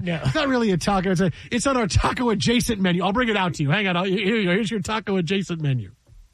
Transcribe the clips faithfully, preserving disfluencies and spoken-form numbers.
No. It's not really a taco. It's, a, it's on our taco adjacent menu. I'll bring it out to you. Hang on. I'll, here you go. Here's your taco adjacent menu.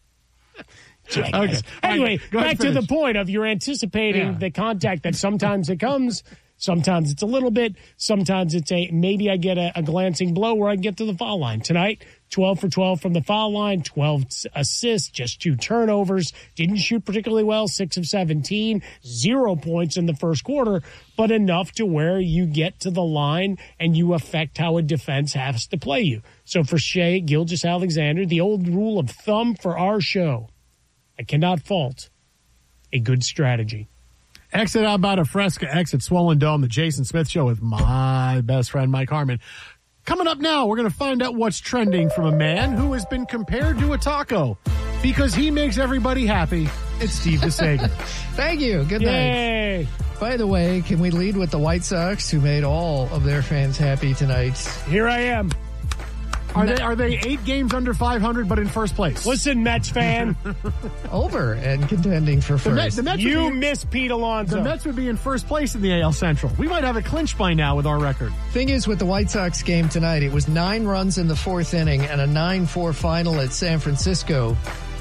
Okay. Anyway, Go ahead, back to finish. the point of you're anticipating Yeah. the contact that sometimes it comes, sometimes it's a little bit, sometimes it's a maybe I get a, a glancing blow where I get to the foul line. Tonight, twelve for twelve from the foul line, twelve assists, just two turnovers, didn't shoot particularly well, six of seventeen, zero points in the first quarter, but enough to where you get to the line and you affect how a defense has to play you. So for Shai Gilgeous-Alexander, the old rule of thumb for our show, I cannot fault a good strategy. Exit out about a Fresca, exit Swollen Dome, the Jason Smith Show with my best friend, Mike Harmon. Coming up now, we're going to find out what's trending from a man who has been compared to a taco because he makes everybody happy. It's Steve DeSager. Thank you. Good night. Yay! By the way, can we lead with the White Sox, who made all of their fans happy tonight? Here I am. Are they are they eight games under five hundred but in first place? Listen, Mets fan, Over and contending for the, first. Mets, the, Mets you would be, miss Pete Alonso. the Mets would be in first place in the A L Central. We might have it clinched by now with our record. Thing is, with the White Sox game tonight, it was nine runs in the fourth inning and a nine four final at San Francisco.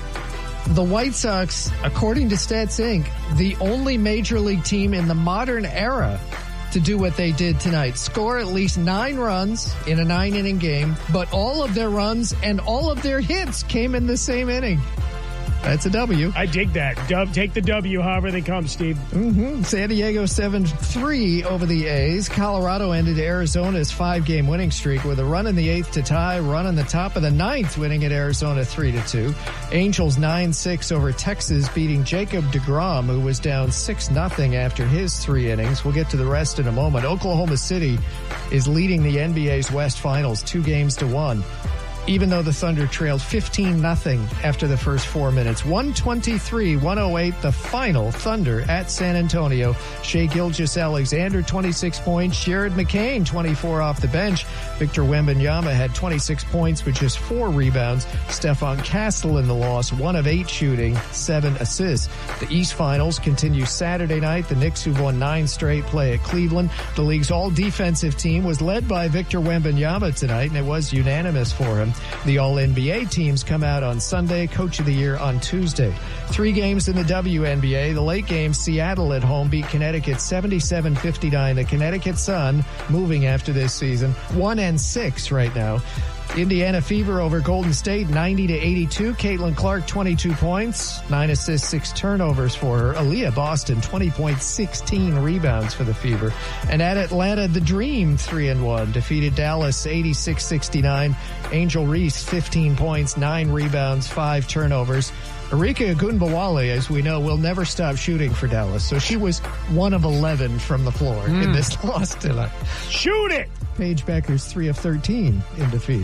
The White Sox, according to Stats Incorporated, the only major league team in the modern era to do what they did tonight. Score at least nine runs in a nine-inning game, but all of their runs and all of their hits came in the same inning. That's a W. I dig that. Dub, take the W however they come, Steve. Mm-hmm. San Diego seven three over the A's. Colorado ended Arizona's five-game winning streak with a run in the eighth to tie, run in the top of the ninth, winning at Arizona three to two. Angels nine six over Texas, beating Jacob deGrom, who was down six nothing after his three innings. We'll get to the rest in a moment. Oklahoma City is leading the N B A's West Finals two games to one, even though the Thunder trailed fifteen nothing after the first four minutes. one twenty-three one oh eight, the final. Thunder at San Antonio. Shai Gilgeous-Alexander, twenty-six points. Jared McCain, twenty-four off the bench. Victor Wembanyama had twenty-six points with just four rebounds. Stephon Castle in the loss, one of eight shooting, seven assists. The East Finals continue Saturday night. The Knicks, who've won nine straight, play at Cleveland. The league's all-defensive team was led by Victor Wembanyama tonight, and it was unanimous for him. The All-N B A teams come out on Sunday, Coach of the Year on Tuesday. Three games in the W N B A. The late game, Seattle at home beat Connecticut seventy-seven fifty-nine. The Connecticut Sun, moving after this season, one and six right now. Indiana Fever over Golden State, ninety to eighty-two. Caitlin Clark, twenty-two points, nine assists, six turnovers for her. Aaliyah Boston, twenty points, sixteen rebounds for the Fever. And at Atlanta, the Dream, three and one, defeated Dallas eighty-six sixty-nine. Angel Reese, fifteen points, nine rebounds, five turnovers. Arika Ogunbowale, as we know, will never stop shooting for Dallas. So she was one of eleven from the floor mm. in this loss tonight. Shoot it! Paige Becker's three of thirteen in defeat.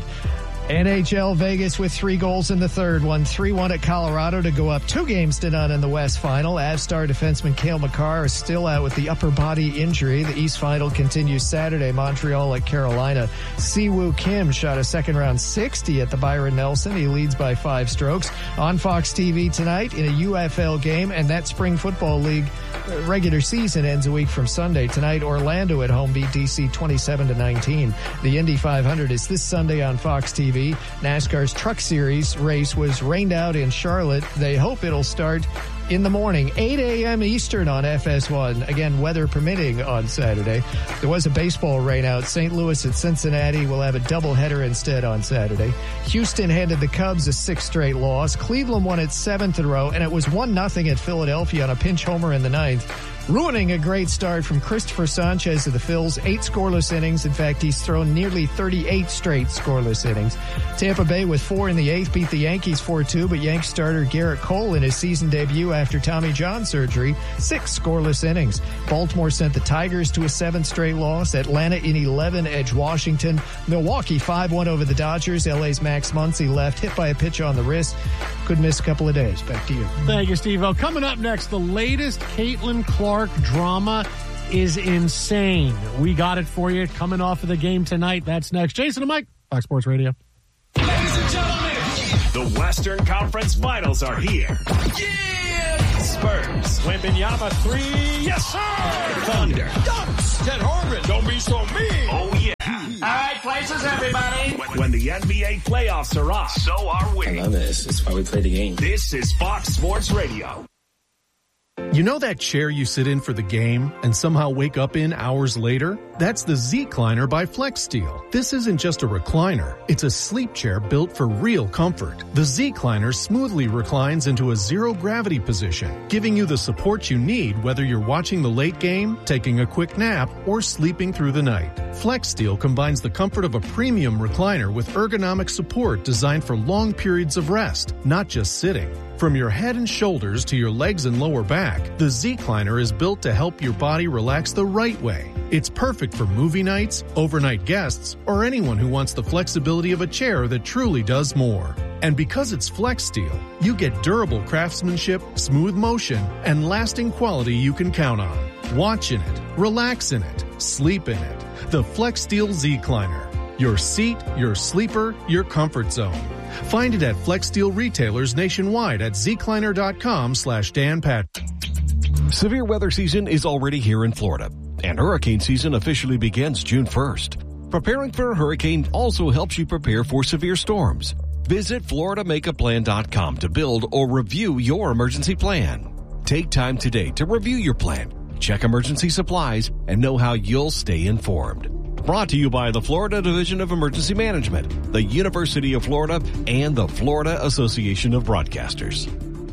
N H L Vegas with three goals in the third, won three one at Colorado to go up two games to none in the West Final. Avs star defenseman Cale Makar is still out with the upper body injury. The East Final continues Saturday, Montreal at Carolina. Siwoo Kim shot a second round sixty at the Byron Nelson. He leads by five strokes. On Fox T V tonight in a U F L game, and that Spring Football League regular season ends a week from Sunday. Tonight, Orlando at home beat D C twenty-seven to nineteen. The Indy five hundred is this Sunday on Fox T V. NASCAR's Truck Series race was rained out in Charlotte. They hope it'll start in the morning, eight a.m. Eastern on F S one. Again, weather permitting on Saturday. There was a baseball rainout. Saint Louis at Cincinnati will have a doubleheader instead on Saturday. Houston handed the Cubs a sixth straight loss. Cleveland won its seventh in a row, and it was one nothing at Philadelphia on a pinch homer in the ninth. Ruining a great start from Christopher Sanchez of the Phils. Eight scoreless innings. In fact, he's thrown nearly thirty-eight straight scoreless innings. Tampa Bay with four in the eighth beat the Yankees four two, but Yanks starter Garrett Cole in his season debut after Tommy John surgery, six scoreless innings. Baltimore sent the Tigers to a seventh straight loss. Atlanta in eleven edged Washington. Milwaukee five one over the Dodgers. L A's Max Muncy left, hit by a pitch on the wrist. Could miss a couple of days. Back to you. Thank you, Steve-O. Coming up next, the latest Caitlin Clark drama is insane. We got it for you coming off of the game tonight. That's next. Jason and Mike, Fox Sports Radio. Ladies and gentlemen, the Western Conference Finals are here. Yeah! Spurs. Wembanyama three. Yes, sir! Thunder. Dunks. Ted Harmon. Don't be so mean. Oh, yeah. Deuces, everybody. When, when the N B A playoffs are on, so are we. I love it. It's why we play the game. This is Fox Sports Radio. You know that chair you sit in for the game and somehow wake up in hours later? That's the Z-Cliner by FlexSteel. This isn't just a recliner. It's a sleep chair built for real comfort. The Z-Cliner smoothly reclines into a zero-gravity position, giving you the support you need whether you're watching the late game, taking a quick nap, or sleeping through the night. FlexSteel combines the comfort of a premium recliner with ergonomic support designed for long periods of rest, not just sitting. From your head and shoulders to your legs and lower back, the Z-Cliner is built to help your body relax the right way. It's perfect for movie nights, overnight guests, or anyone who wants the flexibility of a chair that truly does more. And because it's FlexSteel, you get durable craftsmanship, smooth motion, and lasting quality you can count on. Watch in it, relax in it, sleep in it. The FlexSteel Z-Cliner. Your seat, your sleeper, your comfort zone. Find it at FlexSteel retailers nationwide at zcliner.com slash Dan Pat. Severe weather season is already here in Florida, and hurricane season officially begins June first. Preparing for a hurricane also helps you prepare for severe storms. Visit Florida Make A Plan dot com to build or review your emergency plan. Take time today to review your plan, check emergency supplies, and know how you'll stay informed. Brought to you by the Florida Division of Emergency Management, the University of Florida, and the Florida Association of Broadcasters.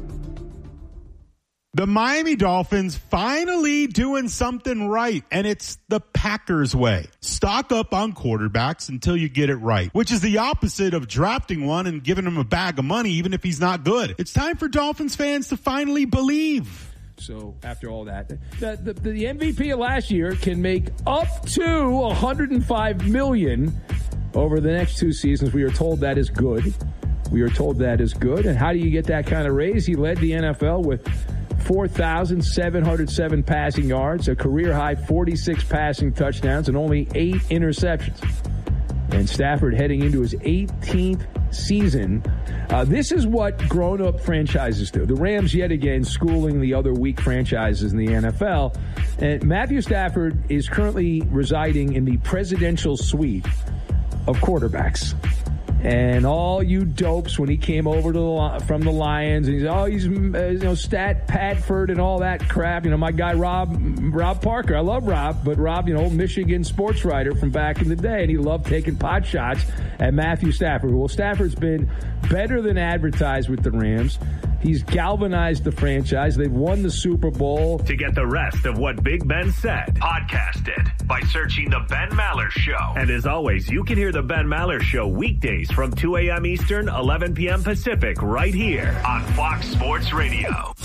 The Miami Dolphins finally doing something right, and it's the Packers way. Stock up on quarterbacks until you get it right, which is the opposite of drafting one and giving him a bag of money even if he's not good. It's time for Dolphins fans to finally believe. So after all that, the, the, the M V P of last year can make up to one hundred five million dollars over the next two seasons. We are told that is good. We are told that is good. And how do you get that kind of raise? He led the N F L with four thousand seven hundred seven passing yards, a career-high forty-six passing touchdowns, and only eight interceptions. And Stafford heading into his eighteenth season. Uh, this is what grown-up franchises do. The Rams, yet again, schooling the other weak franchises in the N F L. And Matthew Stafford is currently residing in the presidential suite of quarterbacks. And all you dopes, when he came over to the, from the Lions, and he's oh he's uh, you know Stat Padford and all that crap. You know my guy Rob Rob Parker. I love Rob, but Rob, you know, Michigan sports writer from back in the day, and he loved taking pot shots at Matthew Stafford. Well, Stafford's been better than advertised with the Rams. He's galvanized the franchise. They've won the Super Bowl. To get the rest of what Big Ben said, podcast it by searching The Ben Maller Show. And as always, you can hear The Ben Maller Show weekdays from two a.m. Eastern, eleven p.m. Pacific, right here on Fox Sports Radio.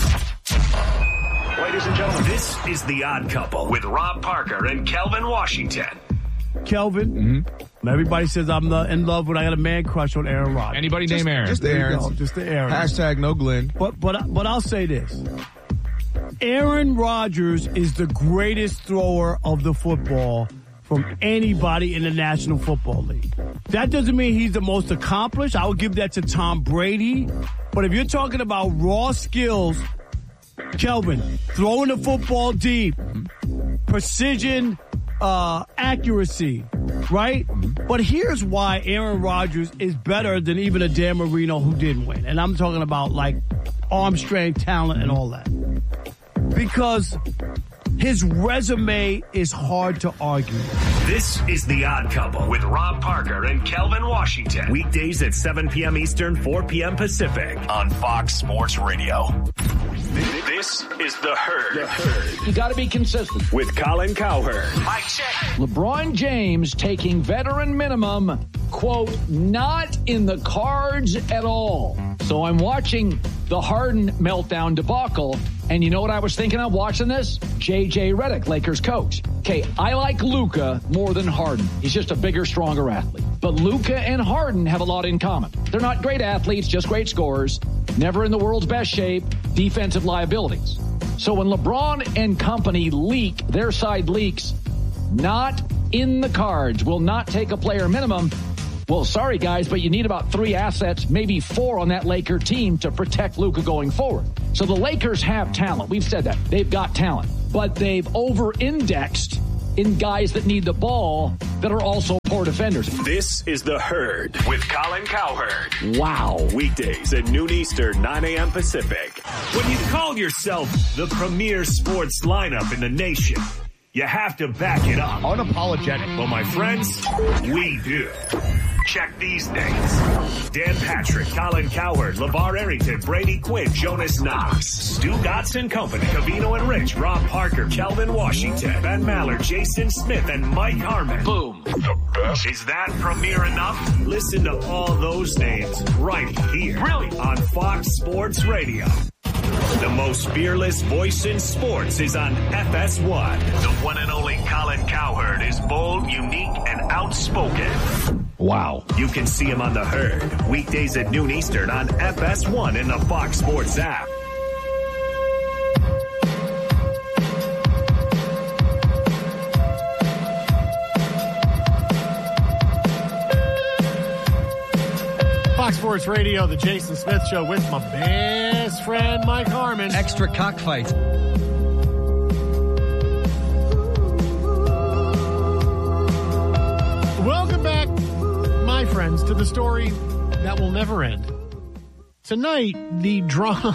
Ladies and gentlemen, this is The Odd Couple with Rob Parker and Kelvin Washington. Kelvin. Mm-hmm. Everybody says I'm the, in love with, I got a man crush on Aaron Rodgers. Anybody just, name Aaron? Just the Aaron. Just the Aaron. Hashtag no Glenn. But, but, but I'll say this. Aaron Rodgers is the greatest thrower of the football from anybody in the National Football League. That doesn't mean he's the most accomplished. I would give that to Tom Brady. But if you're talking about raw skills, Kelvin, throwing the football deep, precision, uh, accuracy, right? But here's why Aaron Rodgers is better than even a Dan Marino who didn't win. And I'm talking about like arm strength, talent, and all that. Because his resume is hard to argue. This is The Odd Couple with Rob Parker and Kelvin Washington. Weekdays at seven p.m. Eastern, four p.m. Pacific on Fox Sports Radio. This is The Herd. The Herd. You got to be consistent. With Colin Cowherd. Mike check. LeBron James taking veteran minimum, quote, not in the cards at all. So I'm watching the Harden meltdown debacle, and you know what I was thinking of watching this? J J Redick, Lakers coach. Okay, I like Luka more than Harden. He's just a bigger, stronger athlete. But Luka and Harden have a lot in common. They're not great athletes, just great scorers, never in the world's best shape, defensive liabilities. So when LeBron and company leak, their side leaks, not in the cards, will not take a player minimum. Well, sorry, guys, but you need about three assets, maybe four on that Laker team to protect Luka going forward. So the Lakers have talent. We've said that. They've got talent. But they've over-indexed in guys that need the ball that are also poor defenders. This is The Herd with Colin Cowherd. Wow. Weekdays at noon Eastern, nine a.m. Pacific. When you call yourself the premier sports lineup in the nation, you have to back it up. Unapologetic. Well, my friends, we do. Check these names. Dan Patrick, Colin Cowherd, LeVar Arrington, Brady Quinn, Jonas Knox, Stu Gotson Company, Cavino and Rich, Rob Parker, Kelvin Washington, Ben Maller, Jason Smith, and Mike Harmon. Boom. The best. Is that premiere enough? Listen to all those names right here. Really? On Fox Sports Radio. The most fearless voice in sports is on F S one. The one and only Colin Cowherd is bold, unique, and outspoken. Wow. You can see him on The Herd, weekdays at noon Eastern on F S one in the Fox Sports app. Fox Sports Radio, the Jason Smith Show with my best friend, Mike Harmon. Extra cockfight. Welcome back, my friends, to the story that will never end. Tonight, the drama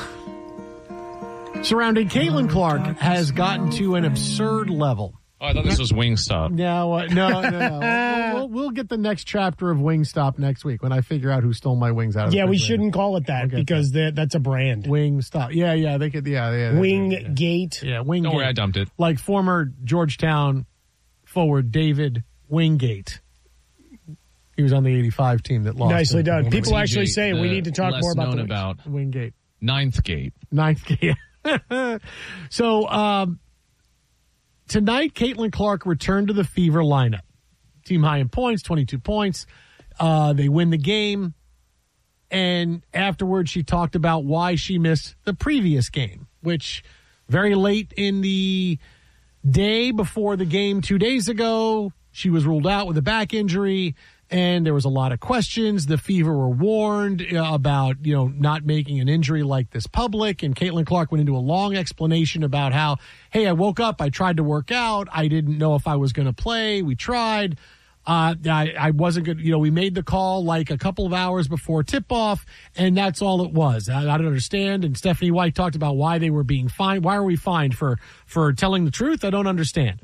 surrounding Caitlin Clark has gotten to an absurd level. Oh, I thought this was Wingstop. No, uh, no, no, no. we'll, we'll, we'll get the next chapter of Wingstop next week when I figure out who stole my wings out of the Yeah, we refrigerator. shouldn't call it that because that. that's a brand. Wingstop. Yeah, yeah, they could. Yeah, yeah. Wingate. Yeah, Wingate. Don't worry, I dumped it. Like former Georgetown forward David Wingate. He was on the eighty-five team that lost. Nicely done. People T J, actually say we need to talk less more about known the about Wingate. Ninth Gate. Ninth Gate. So um, tonight, Caitlin Clark returned to the Fever lineup. Team high in points, twenty-two points. Uh, they win the game. And afterwards, she talked about why she missed the previous game, which very late in the day before the game two days ago, she was ruled out with a back injury. And there was a lot of questions. The Fever were warned uh, about, you know, not making an injury like this public. And Caitlin Clark went into a long explanation about how, hey, I woke up, I tried to work out, I didn't know if I was going to play. We tried. Uh, I, I wasn't good. You know, we made the call like a couple of hours before tip-off, and that's all it was. I, I don't understand. And Stephanie White talked about why they were being fined. Why are we fined for for telling the truth? I don't understand.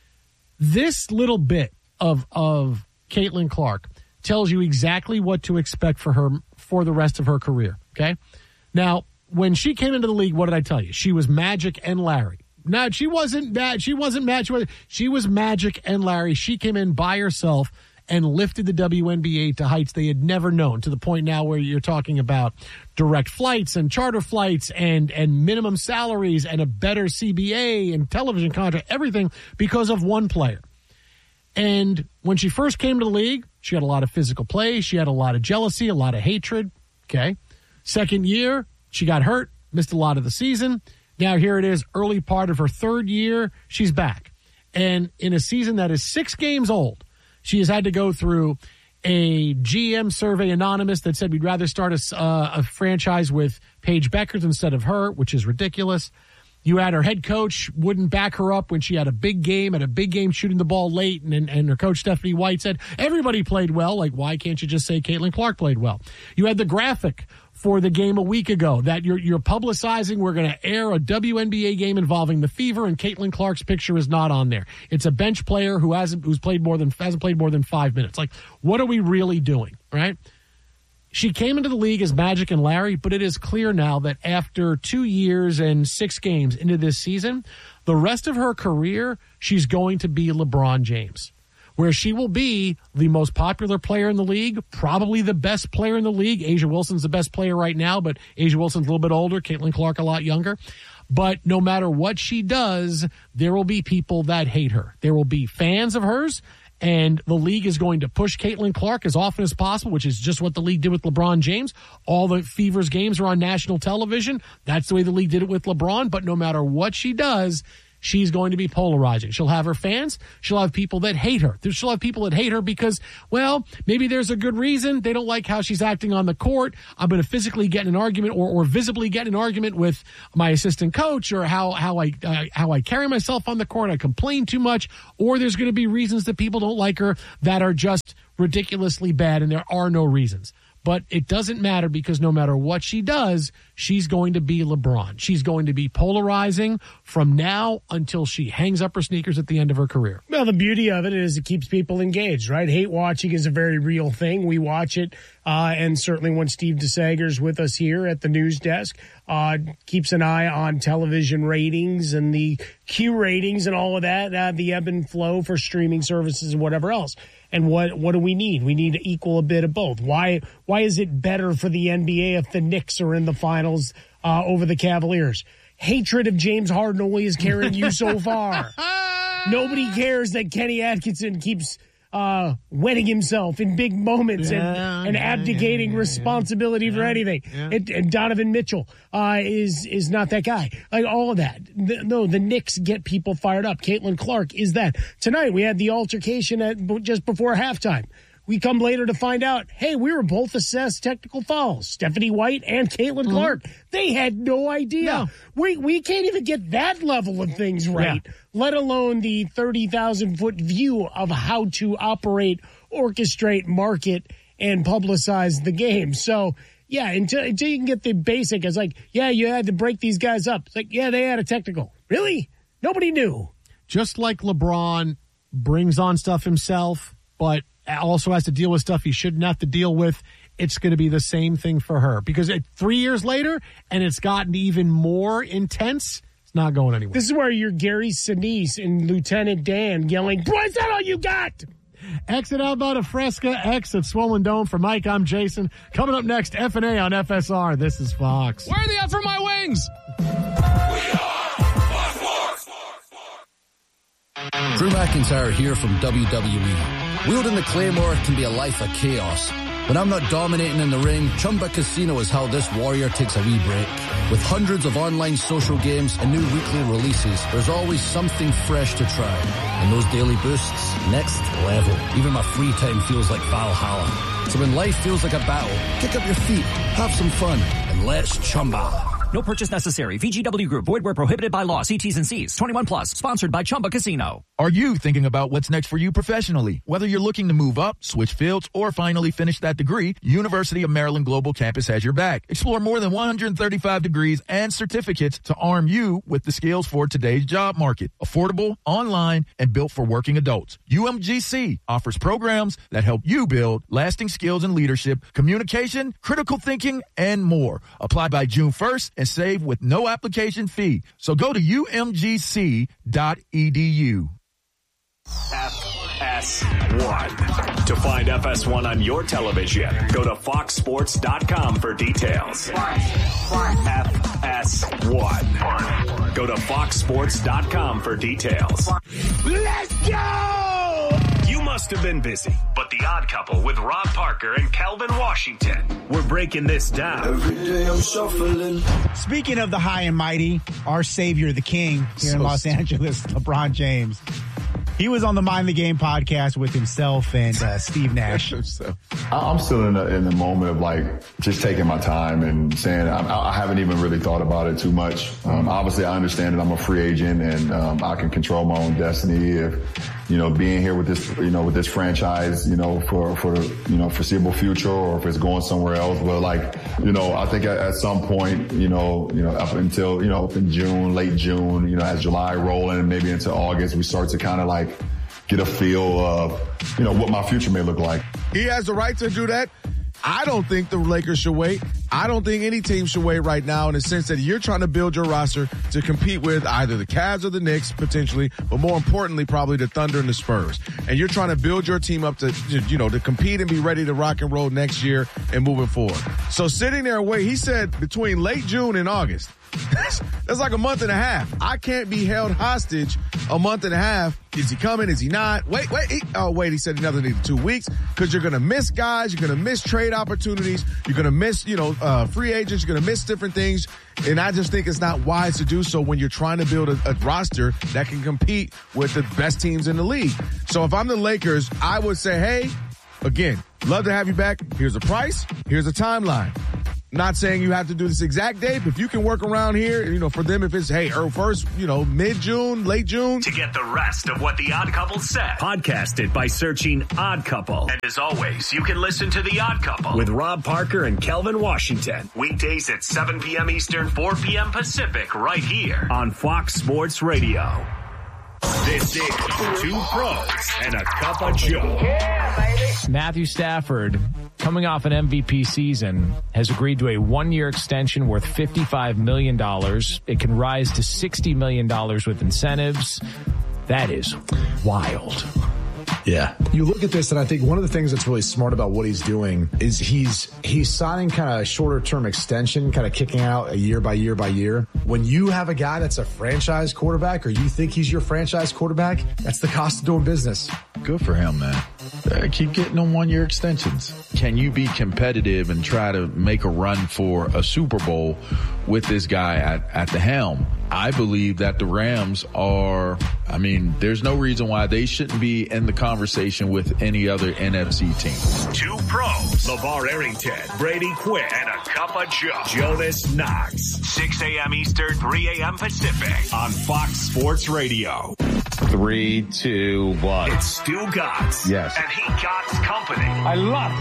This little bit of of Caitlin Clark tells you exactly what to expect for her for the rest of her career, okay? Now, when she came into the league, what did I tell you? She was Magic and Larry. No, she wasn't bad. She wasn't Magic. She was, she was Magic and Larry. She came in by herself and lifted the W N B A to heights they had never known, to the point now where you're talking about direct flights and charter flights and, and minimum salaries and a better C B A and television contract, everything because of one player. And when she first came to the league, she had a lot of physical play. She had a lot of jealousy, a lot of hatred. Okay. Second year, she got hurt, missed a lot of the season. Now here it is, early part of her third year, she's back. And in a season that is six games old, she has had to go through a G M survey anonymous that said we'd rather start a, uh, a franchise with Paige Beckers instead of her, which is ridiculous. You had her head coach wouldn't back her up when she had a big game, and a big game shooting the ball late, and, and, and her coach Stephanie White said, everybody played well. Like, why can't you just say Caitlin Clark played well? You had the graphic for the game a week ago that you're, you're publicizing. We're going to air a W N B A game involving the Fever, and Caitlin Clark's picture is not on there. It's a bench player who hasn't who's played more than hasn't played more than five minutes. Like, what are we really doing, right? She came into the league as Magic and Larry, but it is clear now that after two years and six games into this season, the rest of her career, she's going to be LeBron James, where she will be the most popular player in the league, probably the best player in the league. A'ja Wilson's the best player right now, but A'ja Wilson's a little bit older, Caitlin Clark a lot younger. But no matter what she does, there will be people that hate her. There will be fans of hers. And the league is going to push Caitlin Clark as often as possible, which is just what the league did with LeBron James. All the Fever's games are on national television. That's the way the league did it with LeBron. But no matter what she does, she's going to be polarizing. She'll have her fans. She'll have people that hate her. She'll have people that hate her because, well, maybe there's a good reason. They don't like how she's acting on the court. I'm going to physically get in an argument or, or visibly get in an argument with my assistant coach, or how, how I, uh, how I carry myself on the court. I complain too much, or there's going to be reasons that people don't like her that are just ridiculously bad, and there are no reasons. But it doesn't matter, because no matter what she does, she's going to be LeBron. She's going to be polarizing from now until she hangs up her sneakers at the end of her career. Well, the beauty of it is it keeps people engaged, right? Hate watching is a very real thing. We watch it, uh, and certainly when Steve DeSager's with us here at the news desk, uh, keeps an eye on television ratings and the Q ratings and all of that, uh, the ebb and flow for streaming services and whatever else. And what what do we need? We need to equal a bit of both. Why why is it better for the N B A if the Knicks are in the finals uh, over the Cavaliers? Hatred of James Harden only is carrying you so far. Nobody cares that Kenny Atkinson keeps uh, wetting himself in big moments yeah, and, and yeah, abdicating yeah, yeah, responsibility yeah, for anything. yeah. And, and Donovan Mitchell uh, is is not that guy. Like all of that. The, no, the Knicks get people fired up. Caitlin Clark is that. Tonight we had the altercation at just before halftime. We come later to find out, hey, we were both assessed technical fouls. Stephanie White and Caitlin mm-hmm. Clark. They had no idea. No. We we can't even get that level of things right, yeah. let alone the thirty thousand foot view of how to operate, orchestrate, market, and publicize the game. So, yeah, until, until you can get the basic, it's like, yeah, you had to break these guys up. It's like, yeah, they had a technical. Really? Nobody knew. Just like LeBron brings on stuff himself, but also has to deal with stuff he shouldn't have to deal with, it's going to be the same thing for her. Because it, three years later, and it's gotten even more intense, it's not going anywhere. This is where you're Gary Sinise and Lieutenant Dan yelling, boy, is that all you got? Exit Alberta Fresca, exit Swollen Dome. For Mike, I'm Jason. Coming up next, F and A on F S R. This is Fox. Where are the F for my wings? Drew McIntyre here from W W E. Wielding the Claymore can be a life of chaos. When I'm not dominating in the ring, Chumba Casino is how this warrior takes a wee break. With hundreds of online social games and new weekly releases, there's always something fresh to try. And those daily boosts, next level. Even my free time feels like Valhalla. So when life feels like a battle, kick up your feet, have some fun, and let's Chumba. No purchase necessary. V G W Group. Void where prohibited by law. See T's and C's. twenty-one plus. Sponsored by Chumba Casino. Are you thinking about what's next for you professionally? Whether you're looking to move up, switch fields, or finally finish that degree, University of Maryland Global Campus has your back. Explore more than one hundred thirty-five degrees and certificates to arm you with the skills for today's job market. Affordable, online, and built for working adults. U M G C offers programs that help you build lasting skills in leadership, communication, critical thinking, and more. Apply by June first and save with no application fee. So go to U M G C dot E D U. F S one. To find F S one on your television, go to fox sports dot com for details. F S one. Go to fox sports dot com for details. Let's go! You must have been busy, but The Odd Couple with Rob Parker and Calvin Washington, we're breaking this down. Every day I'm shuffling. Speaking of the high and mighty, our savior, the king here so in Los Angeles, LeBron James. He was on the Mind the Game podcast with himself and uh, Steve Nash. I'm still in the, in the moment of like just taking my time and saying I, I haven't even really thought about it too much. Um, obviously, I understand that I'm a free agent and um, I can control my own destiny. If you know, being here with this, you know, with this franchise, you know, for for you know foreseeable future, or if it's going somewhere else. But like, you know, I think at, at some point, you know, you know, up until you know, up in June, late June, you know, as July rolling, and maybe into August, we start to kind of like get a feel of, you know, what my future may look like. He has the right to do that. I don't think the Lakers should wait. I don't think any team should wait right now, in the sense that you're trying to build your roster to compete with either the Cavs or the Knicks potentially, but more importantly, probably the Thunder and the Spurs. And you're trying to build your team up to, you know, to compete and be ready to rock and roll next year and moving forward. So sitting there and wait, he said between late June and August, That's like a month and a half. I can't be held hostage a month and a half. Is he coming? Is he not? Wait, wait. He, oh, wait. He said another needed two weeks because you're going to miss guys. You're going to miss trade opportunities. You're going to miss, you know, uh, free agents. You're going to miss different things. And I just think it's not wise to do so when you're trying to build a, a roster that can compete with the best teams in the league. So if I'm the Lakers, I would say, hey, again, love to have you back. Here's a price. Here's a timeline. Not saying you have to do this exact date, but if you can work around here, you know, for them, if it's, hey, or first, you know, mid-June, late June. To get the rest of what The Odd Couple said, podcast it by searching Odd Couple. And as always, you can listen to The Odd Couple with Rob Parker and Kelvin Washington. Weekdays at seven p.m. Eastern, four p.m. Pacific, right here on Fox Sports Radio. This is Two Pros and a Cup of Joe. Matthew Stafford, coming off an M V P season, has agreed to a one-year extension worth fifty-five million dollars. It can rise to sixty million dollars with incentives. That is wild. Yeah. You look at this, and I think one of the things that's really smart about what he's doing is he's he's signing kind of a shorter term extension, kind of kicking out a year by year by year. When you have a guy that's a franchise quarterback, or you think he's your franchise quarterback, that's the cost of doing business. Good for him, man. Uh, keep getting them one-year extensions. Can you be competitive and try to make a run for a Super Bowl with this guy at, at the helm? I believe that the Rams are, I mean, there's no reason why they shouldn't be in the conversation with any other N F C team. Two Pros, LeVar Arrington, Brady Quinn, and a Cup of Joe, Jonas Knox. six a.m. Eastern, three a.m. Pacific on Fox Sports Radio. Three, two, one. It's Stu Gatz. Yes. And he Gatz Company. I love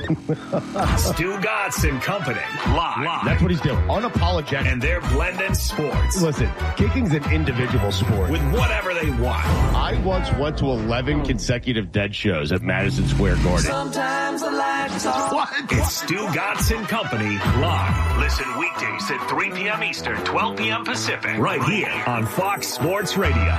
that. Stu Gatz and Company. Live. Live. That's what he's doing. Unapologetic. And they're blending sports. Listen, kicking's an individual sport. With whatever they want. I once went to eleven consecutive dead shows at Madison Square Garden. Sometimes the lights off. What? It's Stu Gatz and Company. Live. Listen weekdays at three p.m. Eastern, twelve p.m. Pacific. Right here on Fox Sports Radio.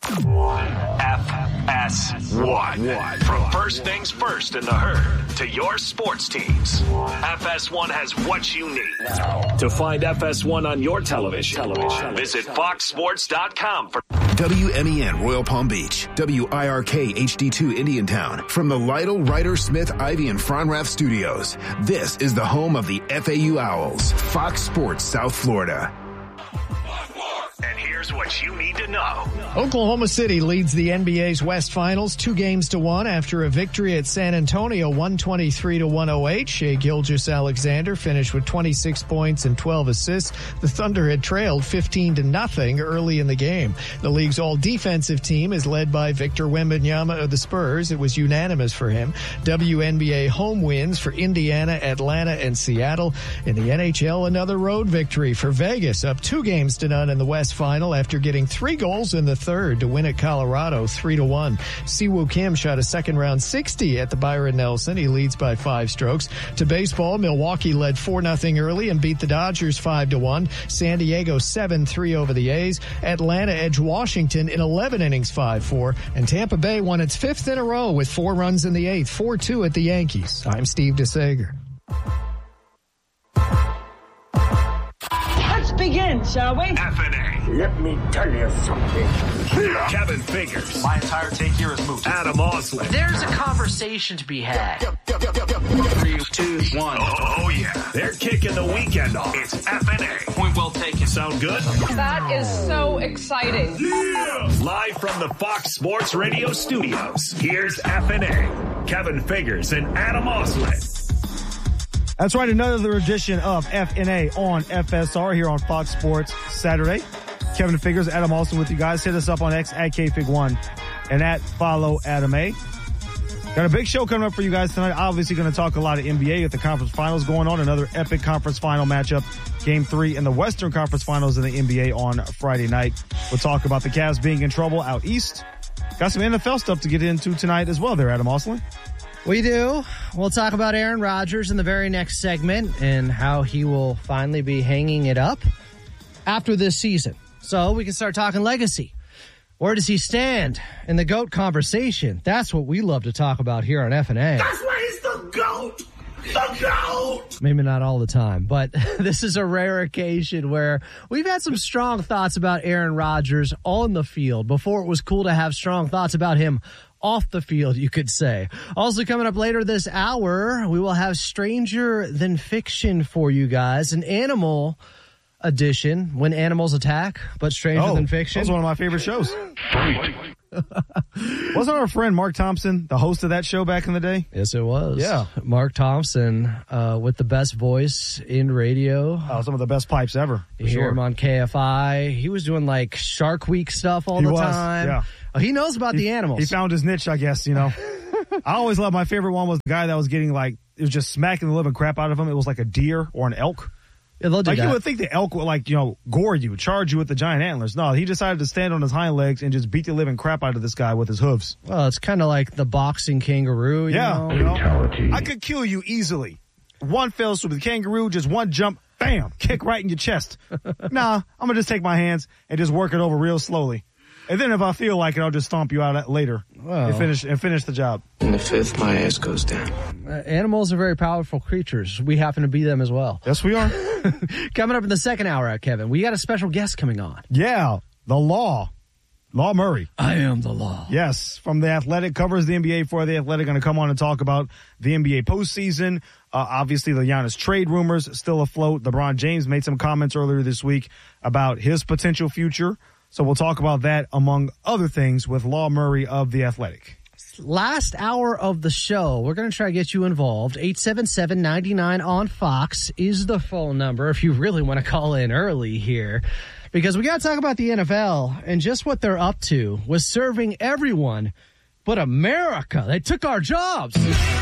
F S one. From first things first in the herd to your sports teams, F S one has what you need. To find F S one on your television, visit fox sports dot com for W M E N Royal Palm Beach, W I R K H D two Indiantown. From the Lytle, Ryder, Smith, Ivy, and Fronrath studios, this is the home of the F A U Owls, Fox Sports South Florida. And here's what you need to know. Oklahoma City leads the N B A's West Finals two games to one after a victory at San Antonio, one twenty-three to one oh eight. Shai Gilgeous-Alexander finished with twenty-six points and twelve assists. The Thunder had trailed fifteen to nothing early in the game. The league's all-defensive team is led by Victor Wembanyama of the Spurs. It was unanimous for him. W N B A home wins for Indiana, Atlanta, and Seattle. In the N H L, another road victory for Vegas, up two games to none in the West Final after getting three goals in the third to win at Colorado three to one. Siwoo Kim shot a second round sixty at the Byron Nelson. He leads by five strokes. To baseball, Milwaukee led four nothing early and beat the Dodgers five to one. San Diego seven three over the A's. Atlanta edged Washington in eleven innings five four. And Tampa Bay won its fifth in a row with four runs in the eighth, four two at the Yankees. I'm Steve DeSager. Let's begin, shall we? F N A. Let me tell you something. Kevin Figures. My entire take here is moot. Adam Osley. There's a conversation to be had. Three, two, one. Oh, oh, yeah. They're kicking the weekend off. It's F N A. Point well taken. Sound good? That is so exciting. Yeah. Live from the Fox Sports Radio studios, here's F N A. Kevin Figures and Adam Osley. That's right, another edition of F N A on F S R here on Fox Sports Saturday. Kevin Figures, Adam Austin with you guys. Hit us up on X at K Fig one and at Follow Adam A. Got a big show coming up for you guys tonight. Obviously going to talk a lot of N B A with the conference finals going on. Another epic conference final matchup. Game three in the Western Conference Finals in the N B A on Friday night. We'll talk about the Cavs being in trouble out east. Got some N F L stuff to get into tonight as well there, Adam Austin. We do. We'll talk about Aaron Rodgers in the very next segment and how he will finally be hanging it up after this season. So we can start talking legacy. Where does he stand in the GOAT conversation? That's what we love to talk about here on F N A. That's why he's the GOAT. Maybe not all the time, but this is a rare occasion where we've had some strong thoughts about Aaron Rodgers on the field before it was cool to have strong thoughts about him off the field, you could say. Also coming up later this hour, we will have Stranger Than Fiction for you guys, an animal edition, When Animals Attack, but Stranger oh, Than Fiction. That's one of my favorite shows. Wasn't our friend Mark Thompson the host of that show back in the day? Yes, it was. Yeah. Mark Thompson uh, with the best voice in radio. Oh, some of the best pipes ever. You hear sure. him on K F I. He was doing like Shark Week stuff all he the was, time. Yeah. Oh, he knows about he, the animals. He found his niche, I guess, you know. I always love, my favorite one was the guy that was getting like, it was just smacking the living crap out of him. It was like a deer or an elk. Yeah, they'll do like that. You would think the elk would like, you know, gore you, charge you with the giant antlers. No, he decided to stand on his hind legs and just beat the living crap out of this guy with his hooves. Well, it's kind of like the boxing kangaroo. You yeah, know? You know? I could kill you easily. One fell swoop with the kangaroo, just one jump, bam, kick right in your chest. Nah, I'm gonna just take my hands and just work it over real slowly. And then if I feel like it, I'll just stomp you out later well, and finish and finish the job. In the fifth, my ass goes down. Uh, animals are very powerful creatures. We happen to be them as well. Yes, we are. Coming up in the second hour, Kevin, we got a special guest coming on. Yeah, the Law. Law Murray. I am the Law. Yes, from The Athletic, covers the N B A for The Athletic, going to come on and talk about the N B A postseason. Uh, obviously, the Giannis trade rumors still afloat. LeBron James made some comments earlier this week about his potential future. So we'll talk about that, among other things, with Law Murray of The Athletic. Last hour of the show, we're going to try to get you involved. eight seven seven, nine nine on Fox is the phone number if you really want to call in early here. Because we got to talk about the N F L and just what they're up to with serving everyone but America. They took our jobs.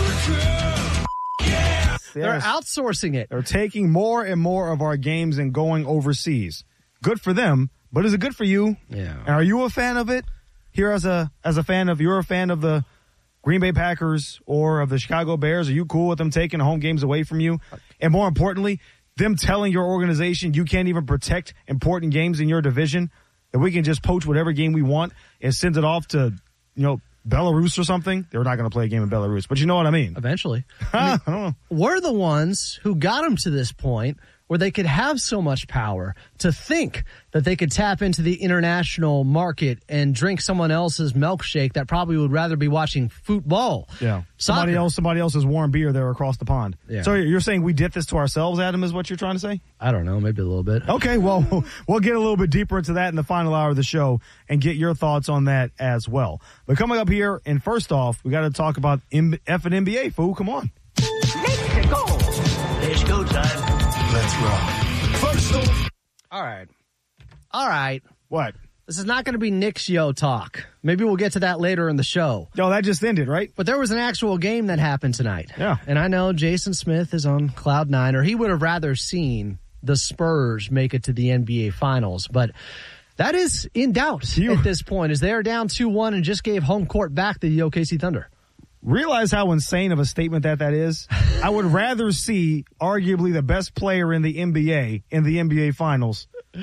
America! Yes. They're outsourcing it. They're taking more and more of our games and going overseas. Good for them. But is it good for you? Yeah. And are you a fan of it? Here as a as a fan of, you're a fan of the Green Bay Packers or of the Chicago Bears? Are you cool with them taking home games away from you? And more importantly, them telling your organization you can't even protect important games in your division, that we can just poach whatever game we want and send it off to, you know, Belarus or something? They're not going to play a game in Belarus, but you know what I mean. Eventually. I, mean, I don't know. We're the ones who got them to this point where they could have so much power to think that they could tap into the international market and drink someone else's milkshake that probably would rather be watching football. Yeah. Somebody Soccer. else, somebody else's warm beer there across the pond. Yeah. So you're saying we did this to ourselves, Adam, is what you're trying to say? I don't know, maybe a little bit. Okay, well, we'll get a little bit deeper into that in the final hour of the show and get your thoughts on that as well. But coming up here, and first off, we got to talk about F and N B A, fool. Come on. Let's go. Let's go time. Let's rock. First off. All right. All right. What? This is not going to be Knicks Yo talk. Maybe we'll get to that later in the show. No, that just ended, right? But there was an actual game that happened tonight. Yeah. And I know Jason Smith is on cloud nine, or he would have rather seen the Spurs make it to the N B A Finals. But that is in doubt you, at this point, as they are down two one and just gave home court back to the O K C Thunder. Realize how insane of a statement that that is? I would rather see arguably the best player in the N B A in the N B A Finals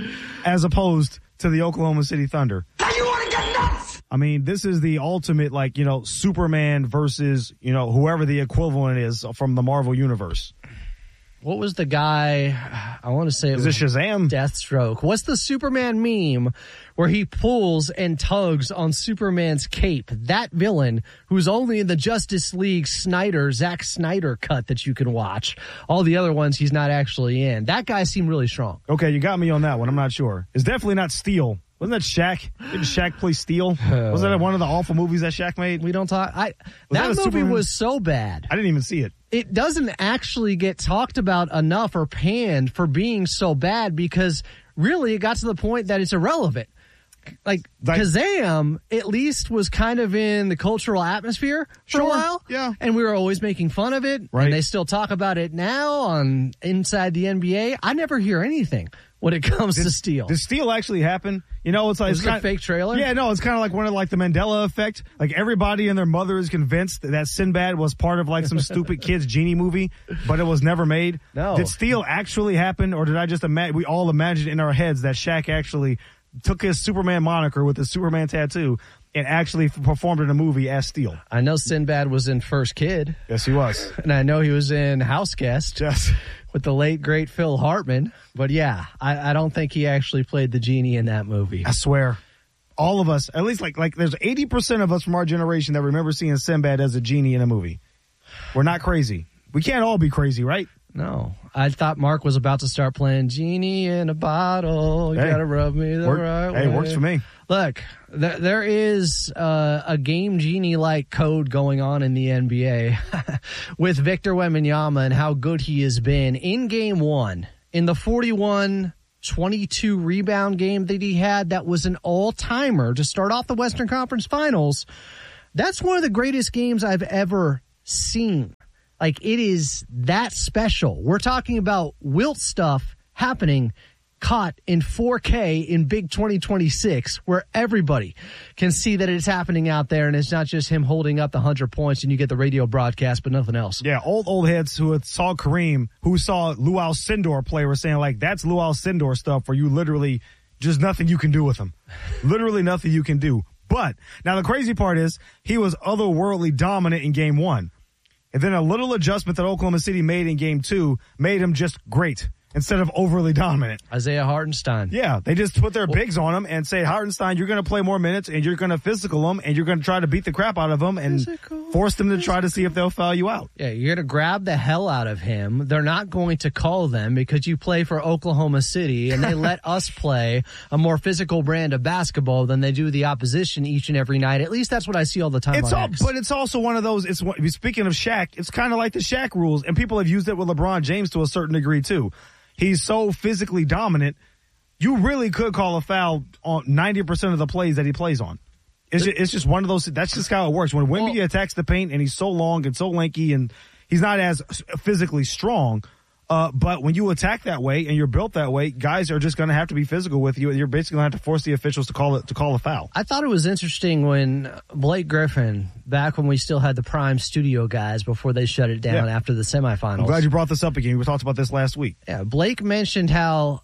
as opposed to the Oklahoma City Thunder. You want to get nuts? I mean, this is the ultimate, like, you know, Superman versus, you know, whoever the equivalent is from the Marvel Universe. What was the guy, I want to say it is was it Shazam? Deathstroke. What's the Superman meme where he pulls and tugs on Superman's cape? That villain who's only in the Justice League Snyder, Zack Snyder cut that you can watch. All the other ones he's not actually in. That guy seemed really strong. Okay, you got me on that one. I'm not sure. It's definitely not Steel. Wasn't that Shaq? Didn't Shaq play Steel? Uh, was that one of the awful movies that Shaq made? We don't talk. I was that, that movie Superman? was so bad. I didn't even see it. It doesn't actually get talked about enough or panned for being so bad because really it got to the point that it's irrelevant. Like, like Kazam at least was kind of in the cultural atmosphere for sure, a while. Yeah. And we were always making fun of it. Right. And they still talk about it now on Inside the N B A. I never hear anything when it comes did, to Steel. Did Steel actually happen? You know, it's like was it's it kind a fake trailer. Yeah, no, it's kind of like one of like the Mandela effect. Like everybody and their mother is convinced that, that Sinbad was part of like some stupid kid's genie movie, but it was never made. No. Did Steel actually happen, or did I just imagine? We all imagined in our heads that Shaq actually took his Superman moniker with his Superman tattoo and actually performed in a movie as Steel. I know Sinbad was in First Kid. Yes, he was. And I know he was in House Guest. Yes. With the late, great Phil Hartman. But yeah, I, I don't think he actually played the genie in that movie. I swear. All of us, at least like like there's eighty percent of us from our generation that remember seeing Sinbad as a genie in a movie. We're not crazy. We can't all be crazy, right? No. I thought Mark was about to start playing Genie in a Bottle. You Hey, gotta rub me the work- right hey, way. works for me. Look, th- there is uh, a game Genie-like code going on in the N B A with Victor Wembanyama and how good he has been in game one. In the forty-one twenty-two rebound game that he had, that was an all-timer to start off the Western Conference Finals. That's one of the greatest games I've ever seen. Like, it is that special. We're talking about Wilt stuff happening, caught in four K in Big twenty twenty-six, where everybody can see that it's happening out there, and it's not just him holding up the one hundred points and you get the radio broadcast, but nothing else. Yeah, old old heads who had saw Kareem, who saw Lou Alcindor play, were saying, like, that's Lou Alcindor stuff where you literally, just nothing you can do with him. Literally nothing you can do. But, now the crazy part is, he was otherworldly dominant in game one. And then a little adjustment that Oklahoma City made in game two made him just great instead of overly dominant. Isaiah Hartenstein. Yeah, they just put their bigs on him and say, Hartenstein, you're going to play more minutes and you're going to physical him and you're going to try to beat the crap out of them and physical, force them to try to see if they'll foul you out. Yeah, you're going to grab the hell out of him. They're not going to call them because you play for Oklahoma City and they let us play a more physical brand of basketball than they do the opposition each and every night. At least that's what I see all the time It's on all, X. but it's also one of those, it's speaking of Shaq, it's kind of like the Shaq rules, and people have used it with LeBron James to a certain degree too. He's so physically dominant, you really could call a foul on ninety percent of the plays that he plays on. It's just, it's just one of those, that's just how it works. When Wemby well, attacks the paint and he's so long and so lanky and he's not as physically strong, uh, but when you attack that way and you're built that way, guys are just going to have to be physical with you, and you're basically going to have to force the officials to call it to call a foul. I thought it was interesting when Blake Griffin, back when we still had the Prime Studio guys before they shut it down Yeah. after the semifinals. I'm glad you brought this up again. We talked about this last week. Yeah, Blake mentioned how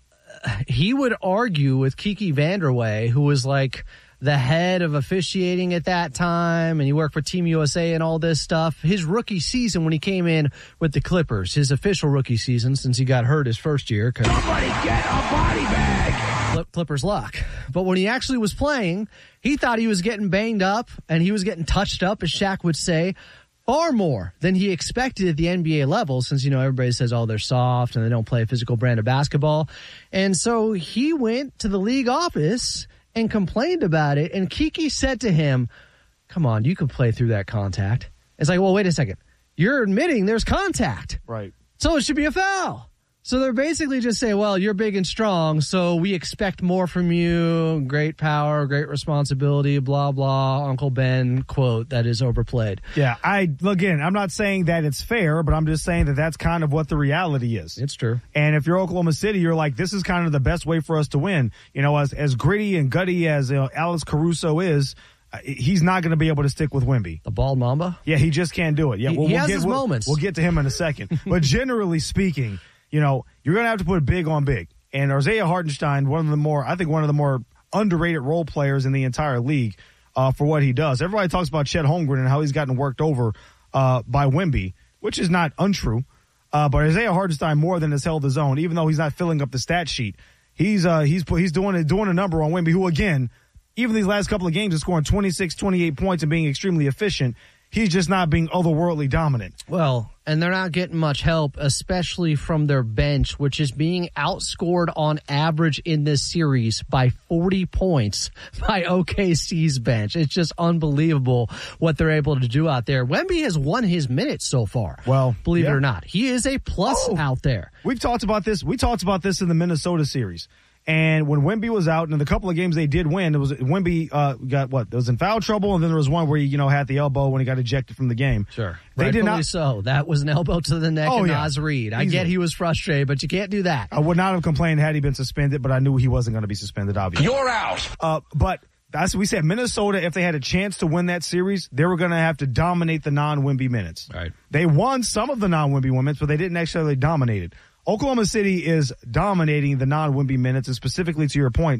he would argue with Kiki Vanderway, who was like the head of officiating at that time, and he worked for Team U S A and all this stuff. His rookie season when he came in with the Clippers, his official rookie season since he got hurt his first year. Somebody get a body bag! Clippers luck. But when he actually was playing, he thought he was getting banged up, and he was getting touched up, as Shaq would say, far more than he expected at the N B A level, since, you know, everybody says, oh, they're soft and they don't play a physical brand of basketball. And so he went to the league office and complained about it, and Kiki said to him, come on, you can play through that contact. It's like, well, wait a second. You're admitting there's contact. Right. So it should be a foul. So they're basically just saying, well, you're big and strong, so we expect more from you. Great power, great responsibility, blah, blah. Uncle Ben quote that is overplayed. Yeah, I again, I'm not saying that it's fair, but I'm just saying that that's kind of what the reality is. It's true. And if you're Oklahoma City, you're like, this is kind of the best way for us to win. You know, as as gritty and gutty as uh, Alex Caruso is, uh, he's not going to be able to stick with Wemby. The bald mamba? Yeah, he just can't do it. Yeah, he, we'll, he we'll has get, his we'll, moments. We'll get to him in a second. But generally speaking, you know, you're going to have to put big on big. And Isaiah Hartenstein, one of the more, I think one of the more underrated role players in the entire league uh, for what he does. Everybody talks about Chet Holmgren and how he's gotten worked over uh, by Wemby, which is not untrue. Uh, but Isaiah Hartenstein more than has held his own, even though he's not filling up the stat sheet. He's uh, he's he's doing doing a number on Wemby, who again, even these last couple of games, is scoring twenty-six, twenty-eight points and being extremely efficient. He's just not being otherworldly dominant. Well, and they're not getting much help, especially from their bench, which is being outscored on average in this series by forty points by O K C's bench. It's just unbelievable what they're able to do out there. Wemby has won his minutes so far. Well, believe yeah. it or not, he is a plus oh, out there. We've talked about this. We talked about this in the Minnesota series. And when Wemby was out, and in the couple of games they did win, it was Wemby uh, got what? It was in foul trouble, and then there was one where he, you know, had the elbow when he got ejected from the game. Sure, they Rightfully did not. So that was an elbow to the neck oh, of yeah. Naz Reid. I Easily. get he was frustrated, but you can't do that. I would not have complained had he been suspended, but I knew he wasn't going to be suspended. Obviously, you're out. Uh, but that's we said Minnesota. If they had a chance to win that series, they were going to have to dominate the non-Wemby minutes. Right. They won some of the non-Wemby minutes, but they didn't necessarily dominate it. Oklahoma City is dominating the non-Wemby minutes, and specifically to your point,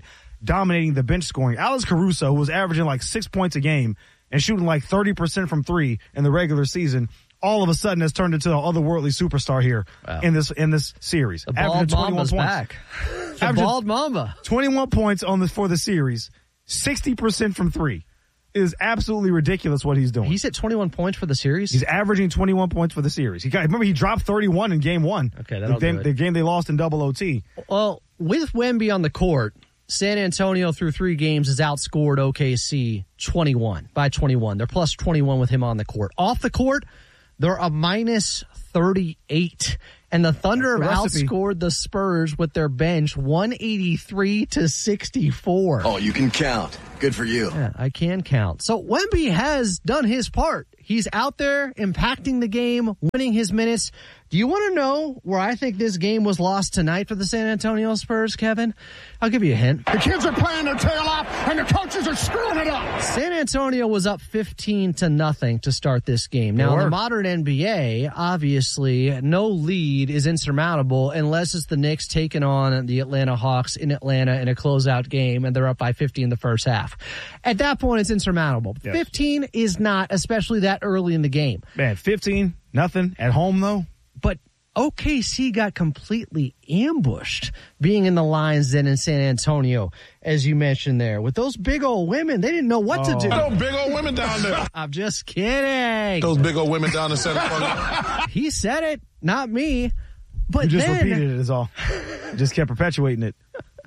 dominating the bench scoring. Alex Caruso, who was averaging like six points a game and shooting like thirty percent from three in the regular season, all of a sudden has turned into an otherworldly superstar here wow. in this in this series. The bald Mamba's back. The bald Mamba. twenty-one points on the for the series, sixty percent from three. It is absolutely ridiculous what he's doing. He's at twenty-one points for the series? He's averaging twenty-one points for the series. He got, remember, he dropped thirty-one in game one. Okay, that'll the, do it. The game they lost in double O T. Well, with Wemby on the court, San Antonio through three games has outscored O K C twenty-one by twenty-one. They're plus twenty-one with him on the court. Off the court, they're a minus thirty-eight. And the Thunder have outscored the Spurs with their bench one eighty-three to sixty-four. Oh, you can count. Good for you. Yeah, I can count. So Wemby has done his part. He's out there impacting the game, winning his minutes. Do you want to know where I think this game was lost tonight for the San Antonio Spurs, Kevin? I'll give you a hint. The kids are playing their tail off, and the coaches are screwing it up. San Antonio was up fifteen to nothing to start this game. Now, in the modern N B A, obviously, no lead is insurmountable unless it's the Knicks taking on the Atlanta Hawks in Atlanta in a closeout game, and they're up by fifty in the first half. At that point, it's insurmountable. Yes. fifteen is not, especially that early in the game. Man, fifteen, nothing. At home, though? But O K C got completely ambushed being in the lines then in San Antonio, as you mentioned there. With those big old women, they didn't know what oh. to do. Those big old women down there. I'm just kidding. Those big old women down in San Antonio. He said it, not me. But you just then, repeated it is all. Just kept perpetuating it.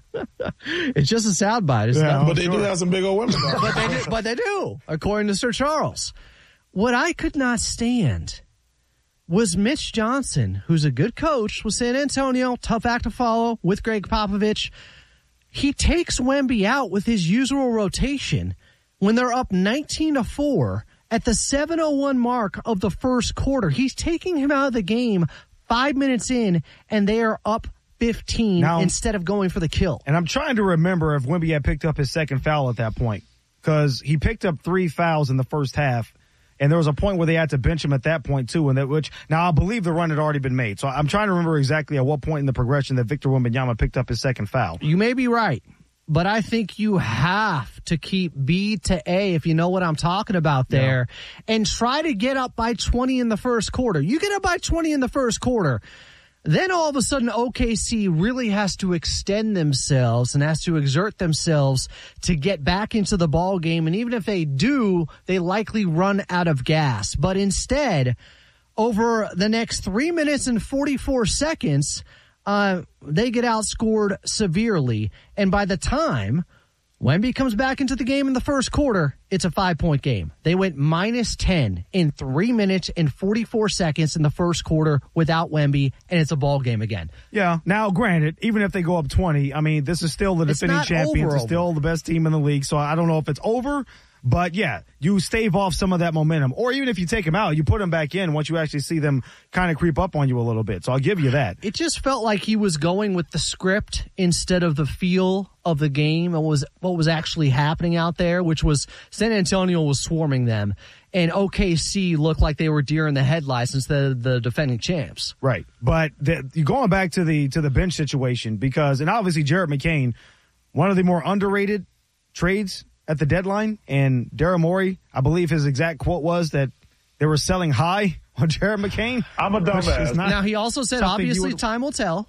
It's just a soundbite. It's yeah, not, but they sure. do have some big old women. but, they do, but they do, according to Sir Charles. What I could not stand was Mitch Johnson, who's a good coach with San Antonio, tough act to follow with Greg Popovich. He takes Wemby out with his usual rotation when they're up nineteen to four at the seven oh one mark of the first quarter. He's taking him out of the game five minutes in, and they are up fifteen now, instead of going for the kill. And I'm trying to remember if Wemby had picked up his second foul at that point, because he picked up three fouls in the first half. And there was a point where they had to bench him at that point, too. And that, which now I believe the run had already been made. So I'm trying to remember exactly at what point in the progression that Victor Wembanyama picked up his second foul. You may be right, but I think you have to keep B to A, if you know what I'm talking about there, yeah. and try to get up by twenty in the first quarter. You get up by twenty in the first quarter, then all of a sudden O K C really has to extend themselves and has to exert themselves to get back into the ball game. And even if they do, they likely run out of gas. But instead, over the next three minutes and forty-four seconds, uh, they get outscored severely. And by the time Wemby comes back into the game in the first quarter, it's a five-point game. They went minus ten in three minutes and forty-four seconds in the first quarter without Wemby, and it's a ball game again. Yeah. Now, granted, even if they go up twenty, I mean, this is still the defending champions. It's still the best team in the league, so I don't know if it's over. But, yeah, you stave off some of that momentum. Or even if you take them out, you put them back in once you actually see them kind of creep up on you a little bit. So I'll give you that. It just felt like he was going with the script instead of the feel of the game and was what was actually happening out there, which was San Antonio was swarming them. And O K C looked like they were deer in the headlights instead of the defending champs. Right. But the, you're going back to the to the bench situation because, and obviously Jared McCain, one of the more underrated trades at the deadline, and Daryl Morey, I believe his exact quote was that they were selling high on Jared McCain. I'm a dumbass. Now, he also said, obviously, would, time will tell.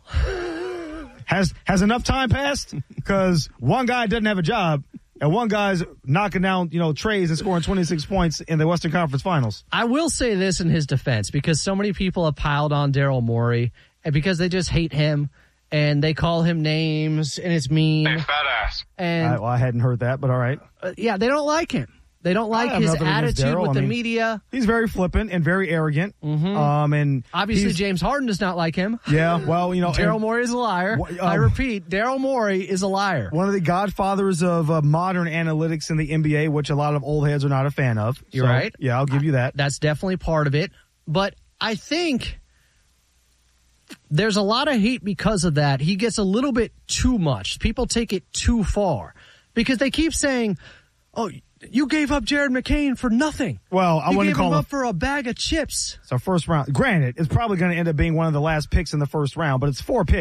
Has has enough time passed? Because one guy doesn't have a job, and one guy's knocking down, you know, trays and scoring twenty-six points in the Western Conference Finals. I will say this in his defense, because so many people have piled on Daryl Morey, and because they just hate him, and they call him names, and it's mean. Hey, fat ass. And I, well, I hadn't heard that, but all right. Uh, yeah, they don't like him. They don't like his attitude with I the mean, media. He's very flippant and very arrogant. Mm-hmm. Um, and obviously, James Harden does not like him. Yeah, well, you know, Daryl Morey is a liar. Um, I repeat, Daryl Morey is a liar. One of the godfathers of uh, modern analytics in the N B A, which a lot of old heads are not a fan of. You're so, right. Yeah, I'll give you that. That's definitely part of it. But I think there's a lot of hate because of that. He gets a little bit too much. People take it too far because they keep saying, oh, you gave up Jared McCain for nothing. Well, I you wouldn't gave call him him up for a bag of chips. So first round. Granted, it's probably going to end up being one of the last picks in the first round, but it's four picks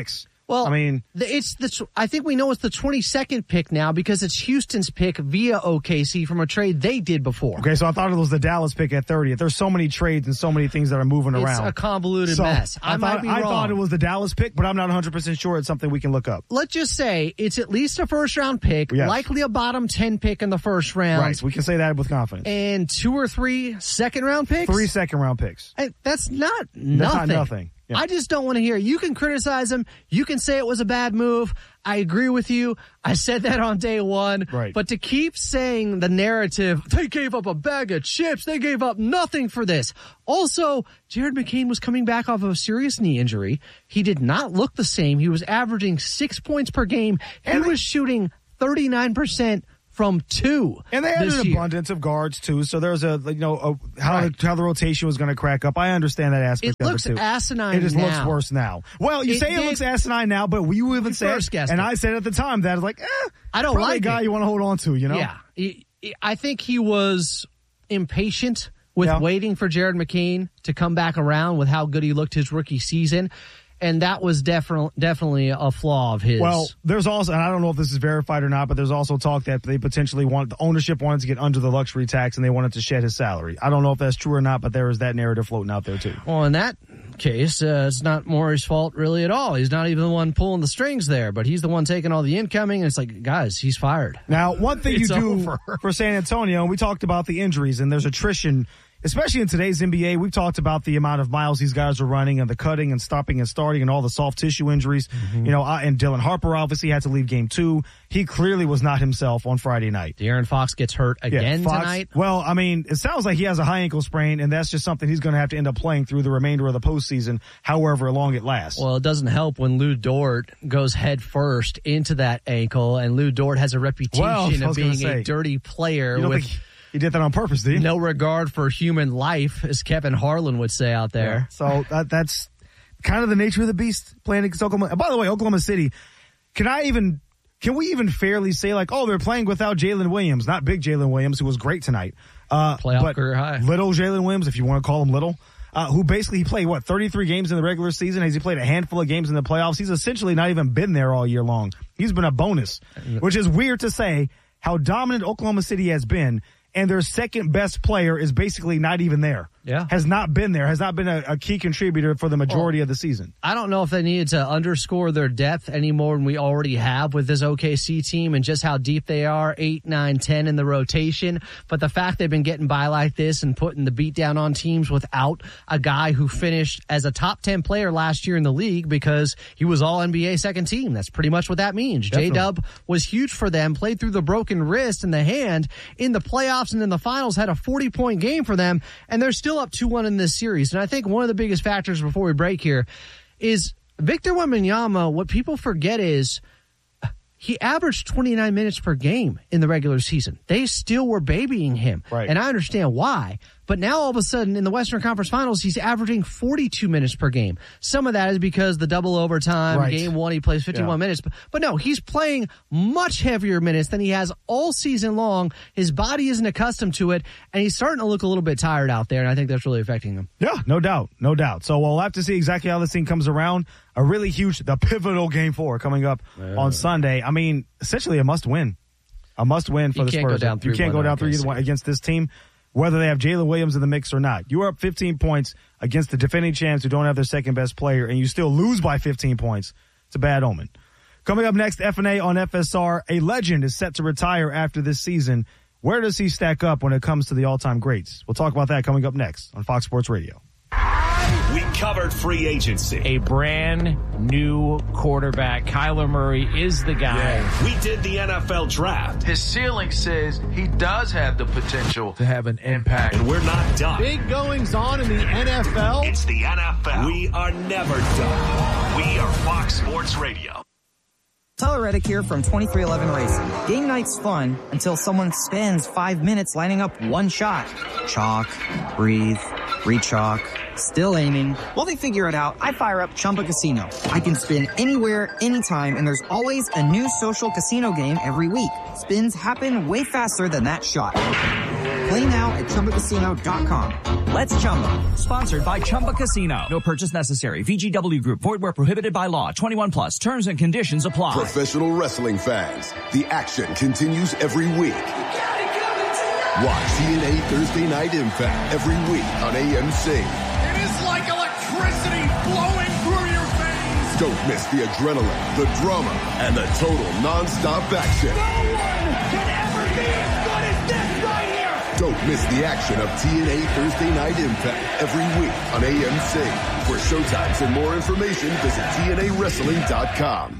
Well, I mean, it's the. I think we know it's the twenty-second pick now because it's Houston's pick via O K C from a trade they did before. Okay, so I thought it was the Dallas pick at thirtieth. There's so many trades and so many things that are moving it's around. It's a convoluted so mess. I, I, might thought, be I wrong. thought it was the Dallas pick, but I'm not one hundred percent sure. It's something we can look up. Let's just say it's at least a first round pick, Yes. likely a bottom ten pick in the first round. Right, we can say that with confidence. And two or three second round picks. Three second round picks. Hey, that's not That's nothing. not nothing. Yeah. I just don't want to hear. You can criticize him. You can say it was a bad move. I agree with you. I said that on day one. Right. But to keep saying the narrative, they gave up a bag of chips. They gave up nothing for this. Also, Jared McCain was coming back off of a serious knee injury. He did not look the same. He was averaging six points per game. He And was shooting thirty-nine percent from two. And they had this an year. abundance of guards too, so there's a you know a, how Right. the, how the rotation was going to crack up. I understand that aspect It of looks it too. asinine It just now. looks worse now. Well, you It say it did- looks asinine now, but we even We said, first guessed and it. I said at the time that I was like, eh, I don't probably like a guy it. you want to hold on to, you know? Yeah. He- he- I think he was impatient with Yeah. waiting for Jared McCain to come back around with how good he looked his rookie season. And that was definitely definitely a flaw of his. Well, there's also, and I don't know if this is verified or not, but there's also talk that they potentially want, the ownership wanted to get under the luxury tax and they wanted to shed his salary. I don't know if that's true or not, but there is that narrative floating out there too. well, in that case, uh, it's not Maury's fault really at all. He's not even the one pulling the strings there, but he's the one taking all the incoming. And it's like, guys, he's fired. Now, one thing you It's do over. for San Antonio, and we talked about the injuries, and there's attrition, especially in today's N B A. We've talked about the amount of miles these guys are running and the cutting and stopping and starting and all the soft tissue injuries. Mm-hmm. You know, uh, and Dylan Harper obviously had to leave game two. He clearly was not himself on Friday night. De'Aaron Fox gets hurt again Fox- tonight. Well, I mean, it sounds like he has a high ankle sprain, and that's just something he's going to have to end up playing through the remainder of the postseason, however long it lasts. Well, it doesn't help when Lou Dort goes head first into that ankle, and Lou Dort has a reputation Well, I of was gonna being say, a dirty player you don't with think he did that on purpose, did he? no regard for human life, as Kevin Harlan would say out there. Yeah. So that, that's kind of the nature of the beast playing against Oklahoma. And by the way, Oklahoma City, can I even, can we even fairly say like, oh, they're playing without Jalen Williams, not big Jalen Williams, who was great tonight. Uh, Playoff but career high. Little Jalen Williams, if you want to call him little, uh, who basically he played, what, thirty-three games in the regular season? Has he played a handful of games in the playoffs? He's essentially not even been there all year long. He's been a bonus, which is weird to say how dominant Oklahoma City has been. And their second best player is basically not even there. Yeah. Has not been there, has not been a, a key contributor for the majority of the season. I don't know if they needed to underscore their depth any more than we already have with this O K C team and just how deep they are, eight, nine, ten in the rotation. But the fact they've been getting by like this and putting the beat down on teams without a guy who finished as a top ten player last year in the league because he was all N B A second team. That's pretty much what that means. J-Dub was huge for them, played through the broken wrist and the hand in the playoffs and in the finals, had a forty-point game for them, and they're still up two one in this series. And I think one of the biggest factors before we break here is Victor Wembanyama. What people forget is he averaged twenty-nine minutes per game in the regular season. They still were babying him. Right. And I understand why. But now all of a sudden in the Western Conference Finals, he's averaging forty-two minutes per game. Some of that is because the double overtime, Right. game one, he plays fifty-one Yeah. minutes. But, but no, he's playing much heavier minutes than he has all season long. His body isn't accustomed to it, and he's starting to look a little bit tired out there, and I think that's really affecting him. Yeah, no doubt. No doubt. So we'll have to see exactly how this thing comes around. A really huge, the pivotal game four coming up Yeah. on Sunday. I mean, essentially a must win. A must win for You the can't Spurs. go down you can't three one go down on three O K C. one against this team, whether they have Jalen Williams in the mix or not. You are up fifteen points against the defending champs who don't have their second best player, and you still lose by fifteen points. It's a bad omen. Coming up next, F and A on F S R. A legend is set to retire after this season. Where does he stack up when it comes to the all-time greats? We'll talk about that coming up next on Fox Sports Radio. We covered free agency. A brand new quarterback. Kyler Murray is the guy. We did the N F L draft. His ceiling says he does have the potential to have an impact. And we're not done. Big goings on in the N F L. It's the N F L. We are never done. We are Fox Sports Radio. Tyler Reddick here from twenty-three eleven Racing. Game night's fun until someone spends five minutes lining up one shot. Chalk, breathe, re-chalk, still aiming. While they figure it out, I fire up Chumba Casino. I can spin anywhere, anytime, and there's always a new social casino game every week. Spins happen way faster than that shot. Play now at Chumba Casino dot com. Let's Chumba. Sponsored by Chumba Casino. No purchase necessary. V G W Group. Void where prohibited by law. twenty-one plus. Terms and conditions apply. Professional wrestling fans, the action continues every week. Watch T N A Thursday Night Impact every week on A M C. It is like electricity flowing through your veins. Don't miss the adrenaline, the drama, and the total non-stop action. No one can ever be as good as this right here. Don't miss the action of T N A Thursday Night Impact every week on A M C. For showtimes and more information, visit T N A wrestling dot com.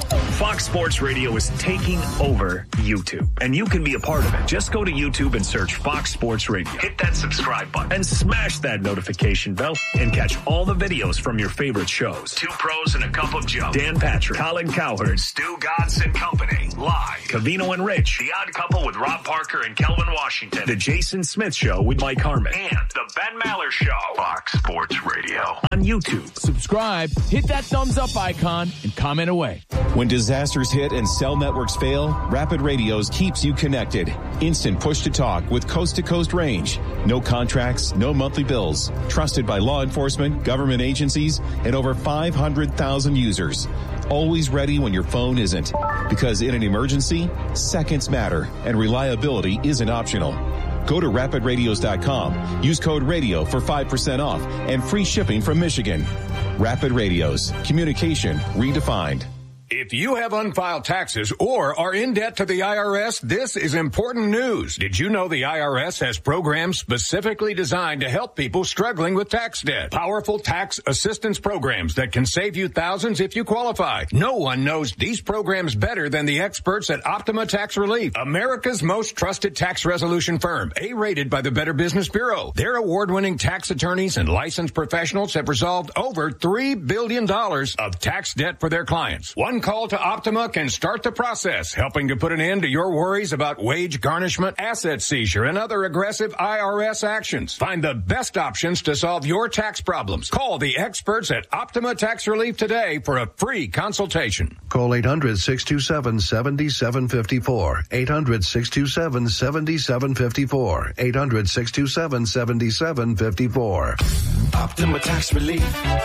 Fox Sports Radio is taking over YouTube, and you can be a part of it. Just go to YouTube and search Fox Sports Radio. Hit that subscribe button and smash that notification bell and catch all the videos from your favorite shows. Two Pros and a Cup of Joe. Dan Patrick, Colin Cowherd, Stu Godson and Company. Live. Cavino and Rich. The Odd Couple with Rob Parker and Kelvin Washington. The Jason Smith Show with Mike Harmon. And the Ben Maller Show. Fox Sports Radio. On YouTube. Subscribe, hit that thumbs up icon, and comment away. When disasters hit and cell networks fail, Rapid Radios keeps you connected. Instant push-to-talk with coast-to-coast range. No contracts, no monthly bills. Trusted by law enforcement, government agencies, and over five hundred thousand users. Always ready when your phone isn't. Because in an emergency, seconds matter, and reliability isn't optional. Go to rapid radios dot com. Use code RADIO for five percent off and free shipping from Michigan. Rapid Radios. Communication redefined. If you have unfiled taxes or are in debt to the I R S, this is important news. Did you know the I R S has programs specifically designed to help people struggling with tax debt? Powerful tax assistance programs that can save you thousands if you qualify. No one knows these programs better than the experts at Optima Tax Relief, America's most trusted tax resolution firm, A-rated by the Better Business Bureau. Their award-winning tax attorneys and licensed professionals have resolved over three billion dollars of tax debt for their clients. One call to Optima can start the process, helping to put an end to your worries about wage garnishment, asset seizure, and other aggressive I R S actions. Find the best options to solve your tax problems. Call the experts at Optima Tax Relief today for a free consultation. Call eight hundred, six two seven, seven seven five four. eight hundred, six two seven, seven seven five four. eight hundred, six two seven, seven seven five four. Optima Tax Relief.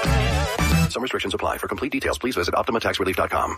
Some restrictions apply. For complete details, please visit optima tax relief dot com.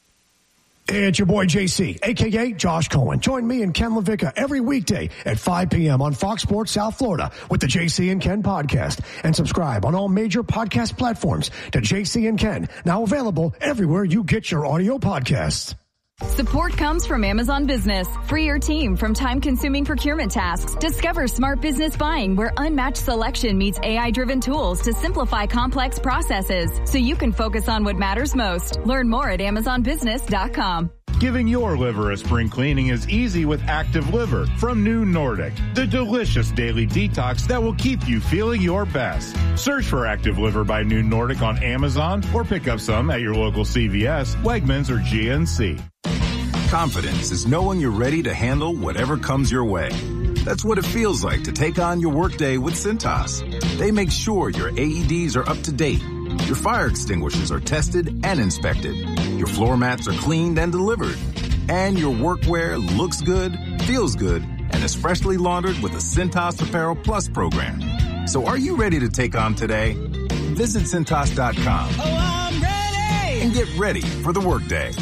It's your boy J C, a k a. Josh Cohen. Join me and Ken LaVicka every weekday at five p.m. on Fox Sports South Florida with the J C and Ken podcast. And subscribe on all major podcast platforms to J C and Ken, now available everywhere you get your audio podcasts. Support comes from Amazon Business. Free your team from time-consuming procurement tasks. Discover smart business buying where unmatched selection meets A I-driven tools to simplify complex processes so you can focus on what matters most. Learn more at amazon business dot com. Giving your liver a spring cleaning is easy with Active Liver from New Nordic, the delicious daily detox that will keep you feeling your best. Search for Active Liver by New Nordic on Amazon or pick up some at your local C V S, Wegmans, or G N C. Confidence is knowing you're ready to handle whatever comes your way. That's what it feels like to take on your workday with Cintas. They make sure your A E Ds are up to date, your fire extinguishers are tested and inspected, your floor mats are cleaned and delivered, and your workwear looks good, feels good, and is freshly laundered with the Cintas Apparel Plus program. So are you ready to take on today? Visit Cintas dot com. Oh, I'm ready! And get ready for the workday.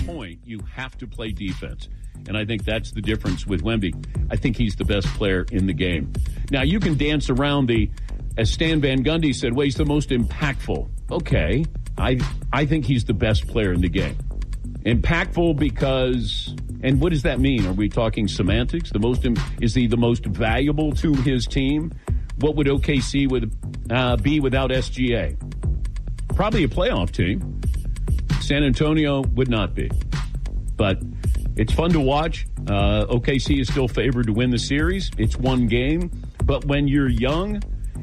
You have to play defense. And I think that's the difference with Wemby. I think he's the best player in the game. Now, you can dance around the, as Stan Van Gundy said, well, he's the most impactful. Okay. I I think he's the best player in the game. Impactful because, and what does that mean? Are we talking semantics? The most, is he the most valuable to his team? What would O K C with, uh, be without S G A? Probably a playoff team. San Antonio would not be. But it's fun to watch. Uh, O K C is still favored to win the series. It's one game. But when you're young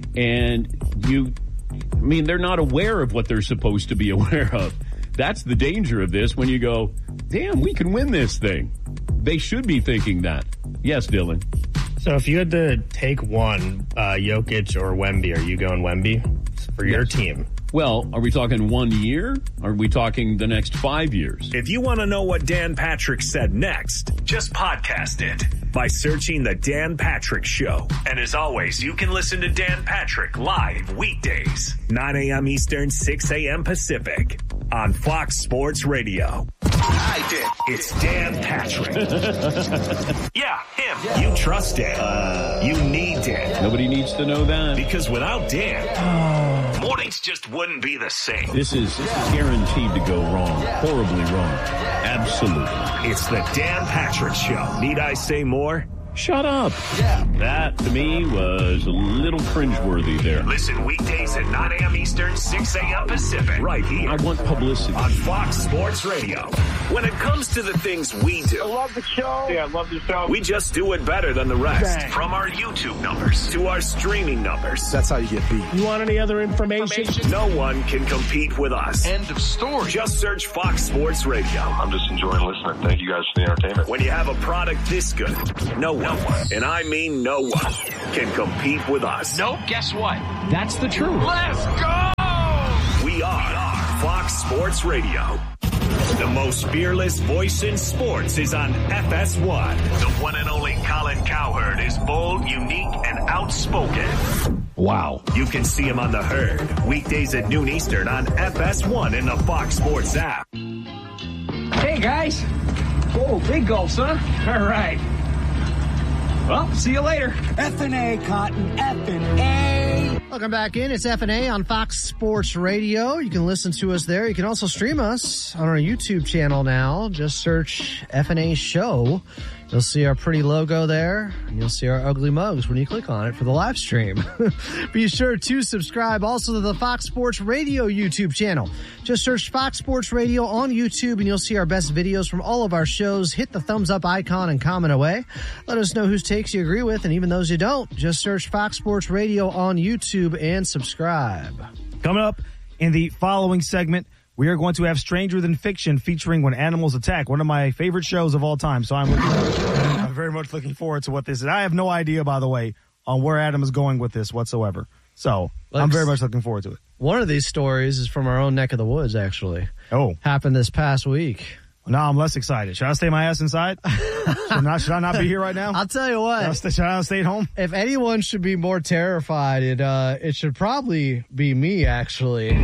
and you, I mean, they're not aware of what they're supposed to be aware of. That's the danger of this when you go, damn, we can win this thing. They should be thinking that. Yes, Dylan. So if you had to take one, uh, Jokic or Wemby, are you going Wemby for your yes. team? Well, are we talking one year? Are we talking the next five years? If you want to know what Dan Patrick said next, just podcast it. by searching The Dan Patrick Show. And as always, you can listen to Dan Patrick live weekdays, nine a.m. Eastern, six a.m. Pacific on Fox Sports Radio. I did. It's Dan Patrick. Yeah, him. Yeah. You trust Dan. Uh, you need Dan. Nobody needs to know that. Because without Dan, oh. mornings just wouldn't be the same. This is, this is guaranteed to go wrong. Horribly wrong. Absolutely. It's the Dan Patrick Show. Need I say more? Shut up. Yeah. That, to me, was a little cringeworthy there. Listen weekdays at nine a.m. Eastern, six a.m. Pacific. Right here. I want publicity. On Fox Sports Radio. When it comes to the things we do. I love the show. Yeah, I love the show. We just do it better than the rest. Dang. From our YouTube numbers to our streaming numbers. That's how you get beat. You want any other information? information? No one can compete with us. End of story. Just search Fox Sports Radio. I'm just enjoying listening. Thank you guys for the entertainment. When you have a product this good, no one. No one. And I mean no one can compete with us. Nope, guess what? That's the truth. Let's go! We are Fox Sports Radio. The most fearless voice in sports is on F S one. The one and only Colin Cowherd is bold, unique, and outspoken. Wow. You can see him on The Herd, weekdays at noon Eastern on F S one in the Fox Sports app. Hey, guys. Whoa, big gulps, huh? All right. Well, see you later. F and A, Cotton. F and A. Welcome back in. It's F and A on Fox Sports Radio. You can listen to us there. You can also stream us on our YouTube channel now. Just search F and A Show. You'll see our pretty logo there, and you'll see our ugly mugs when you click on it for the live stream. Be sure to subscribe also to the Fox Sports Radio YouTube channel. Just search Fox Sports Radio on YouTube, and you'll see our best videos from all of our shows. Hit the thumbs up icon and comment away. Let us know whose takes you agree with, and even those you don't. Just search Fox Sports Radio on YouTube and subscribe. Coming up in the following segment, we are going to have Stranger Than Fiction featuring When Animals Attack, one of my favorite shows of all time. So I'm, looking, I'm very much looking forward to what this is. I have no idea, by the way, on where Adam is going with this whatsoever. So Let's, I'm very much looking forward to it. One of these stories is from our own neck of the woods, actually. Oh. Happened this past week. Now I'm less excited. Should I stay my ass inside? should, I not, should I not be here right now? I'll tell you what. Should I, stay, should I stay at home? If anyone should be more terrified, it uh, it should probably be me, actually.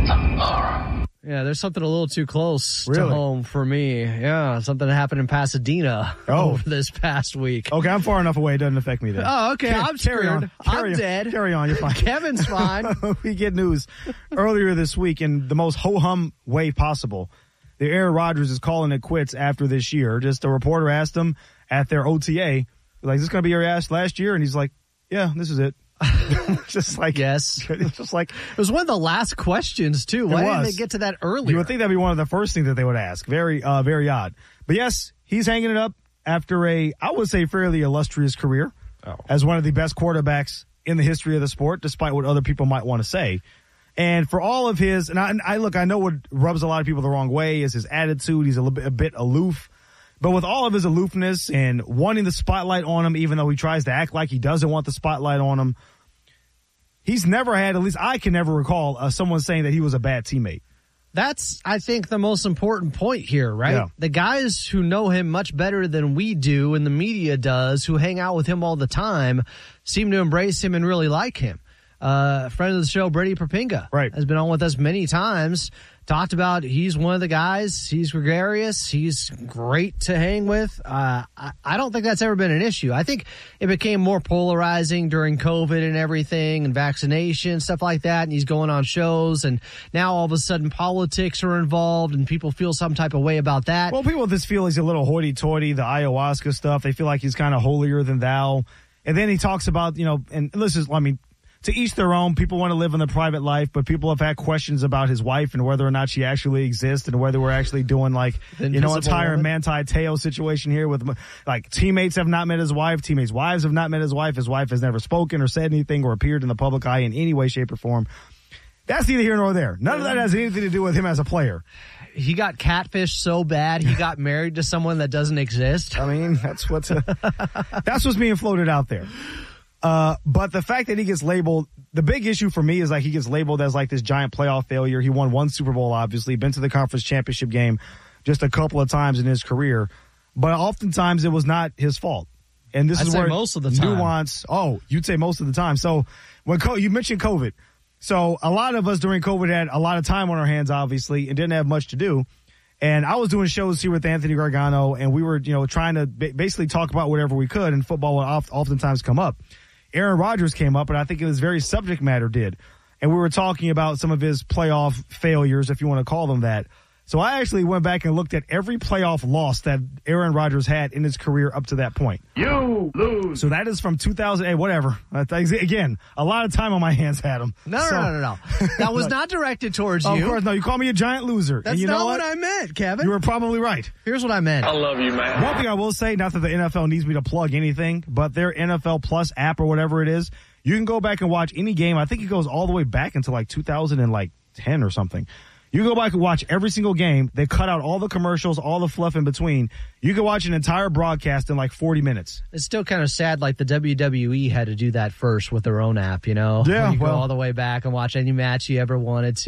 Yeah, there's something a little too close really? to home for me. Yeah, something that happened in Pasadena oh. over this past week. Okay, I'm far enough away. It doesn't affect me then. Oh, okay. Carry, I'm screwed. Carry on. Carry I'm on. dead. Carry on. You're fine. Kevin's fine. We get news earlier this week in the most ho-hum way possible. The Aaron Rodgers is calling it quits after this year. Just a reporter asked him at their O T A, like, is this going to be your ass last year? And he's like, yeah, this is it. just like yes, just like it was one of the last questions too. Why didn't they get to that earlier? You would think that'd be one of the first things that they would ask. Very, uh, very odd. But yes, he's hanging it up after a, I would say, fairly illustrious career oh. as one of the best quarterbacks in the history of the sport, despite what other people might want to say. And for all of his, and I, and I look, I know what rubs a lot of people the wrong way is his attitude. He's a, little bit, a bit aloof. But with all of his aloofness and wanting the spotlight on him, even though he tries to act like he doesn't want the spotlight on him, he's never had, at least I can never recall, uh, someone saying that he was a bad teammate. That's, I think, the most important point here, right? Yeah. The guys who know him much better than we do and the media does, who hang out with him all the time, seem to embrace him and really like him. Uh, a friend of the show, Brady Perpinga, right. has been on with us many times, talked about he's one of the guys, he's gregarious, he's great to hang with. Uh, I, I don't think that's ever been an issue. I think it became more polarizing during COVID and everything and vaccination, stuff like that, and he's going on shows, and now all of a sudden politics are involved and people feel some type of way about that. Well, people just feel he's a little hoity-toity, the ayahuasca stuff. They feel like he's kind of holier than thou. And then he talks about, you know, and listen, I mean, to each their own. People want to live in their private life, but people have had questions about his wife and whether or not she actually exists and whether we're actually doing like, you know, a Tyra Manti Teo situation here with like teammates have not met his wife. Teammates' wives have not met his wife. His wife has never spoken or said anything or appeared in the public eye in any way, shape, or form. That's neither here nor there. None of that has anything to do with him as a player. He got catfished so bad he got married to someone that doesn't exist. I mean, that's what's a, that's what's being floated out there. Uh, but the fact that he gets labeled, the big issue for me is like he gets labeled as like this giant playoff failure. He won one Super Bowl, obviously, been to the conference championship game just a couple of times in his career, but oftentimes it was not his fault. And this I'd is say where most of the time. nuance. Oh, you'd say most of the time. So when co- you mentioned COVID, so a lot of us during COVID had a lot of time on our hands, obviously, and didn't have much to do. And I was doing shows here with Anthony Gargano, and we were, you know, trying to ba- basically talk about whatever we could, and football would oft- oftentimes come up. Aaron Rodgers came up, and I think it was very subject matter did. And we were talking about some of his playoff failures, if you want to call them that. So I actually went back and looked at every playoff loss that Aaron Rodgers had in his career up to that point. You lose. So that is from two thousand eight, whatever. Again, a lot of time on my hands had him. No, so, no, no, no, no. That was not directed towards oh, you. Of course, no. You call me a giant loser. That's and you not know what? what I meant, Kevin. You were probably right. Here's what I meant. I love you, man. One thing I will say, not that the N F L needs me to plug anything, but their N F L Plus app or whatever it is, you can go back and watch any game. I think it goes all the way back into like two thousand ten or something. You go back and watch every single game. They cut out all the commercials, all the fluff in between. You can watch an entire broadcast in like forty minutes. It's still kind of sad, like the W W E had to do that first with their own app, you know? Yeah, Where you well, go all the way back and watch any match you ever wanted to.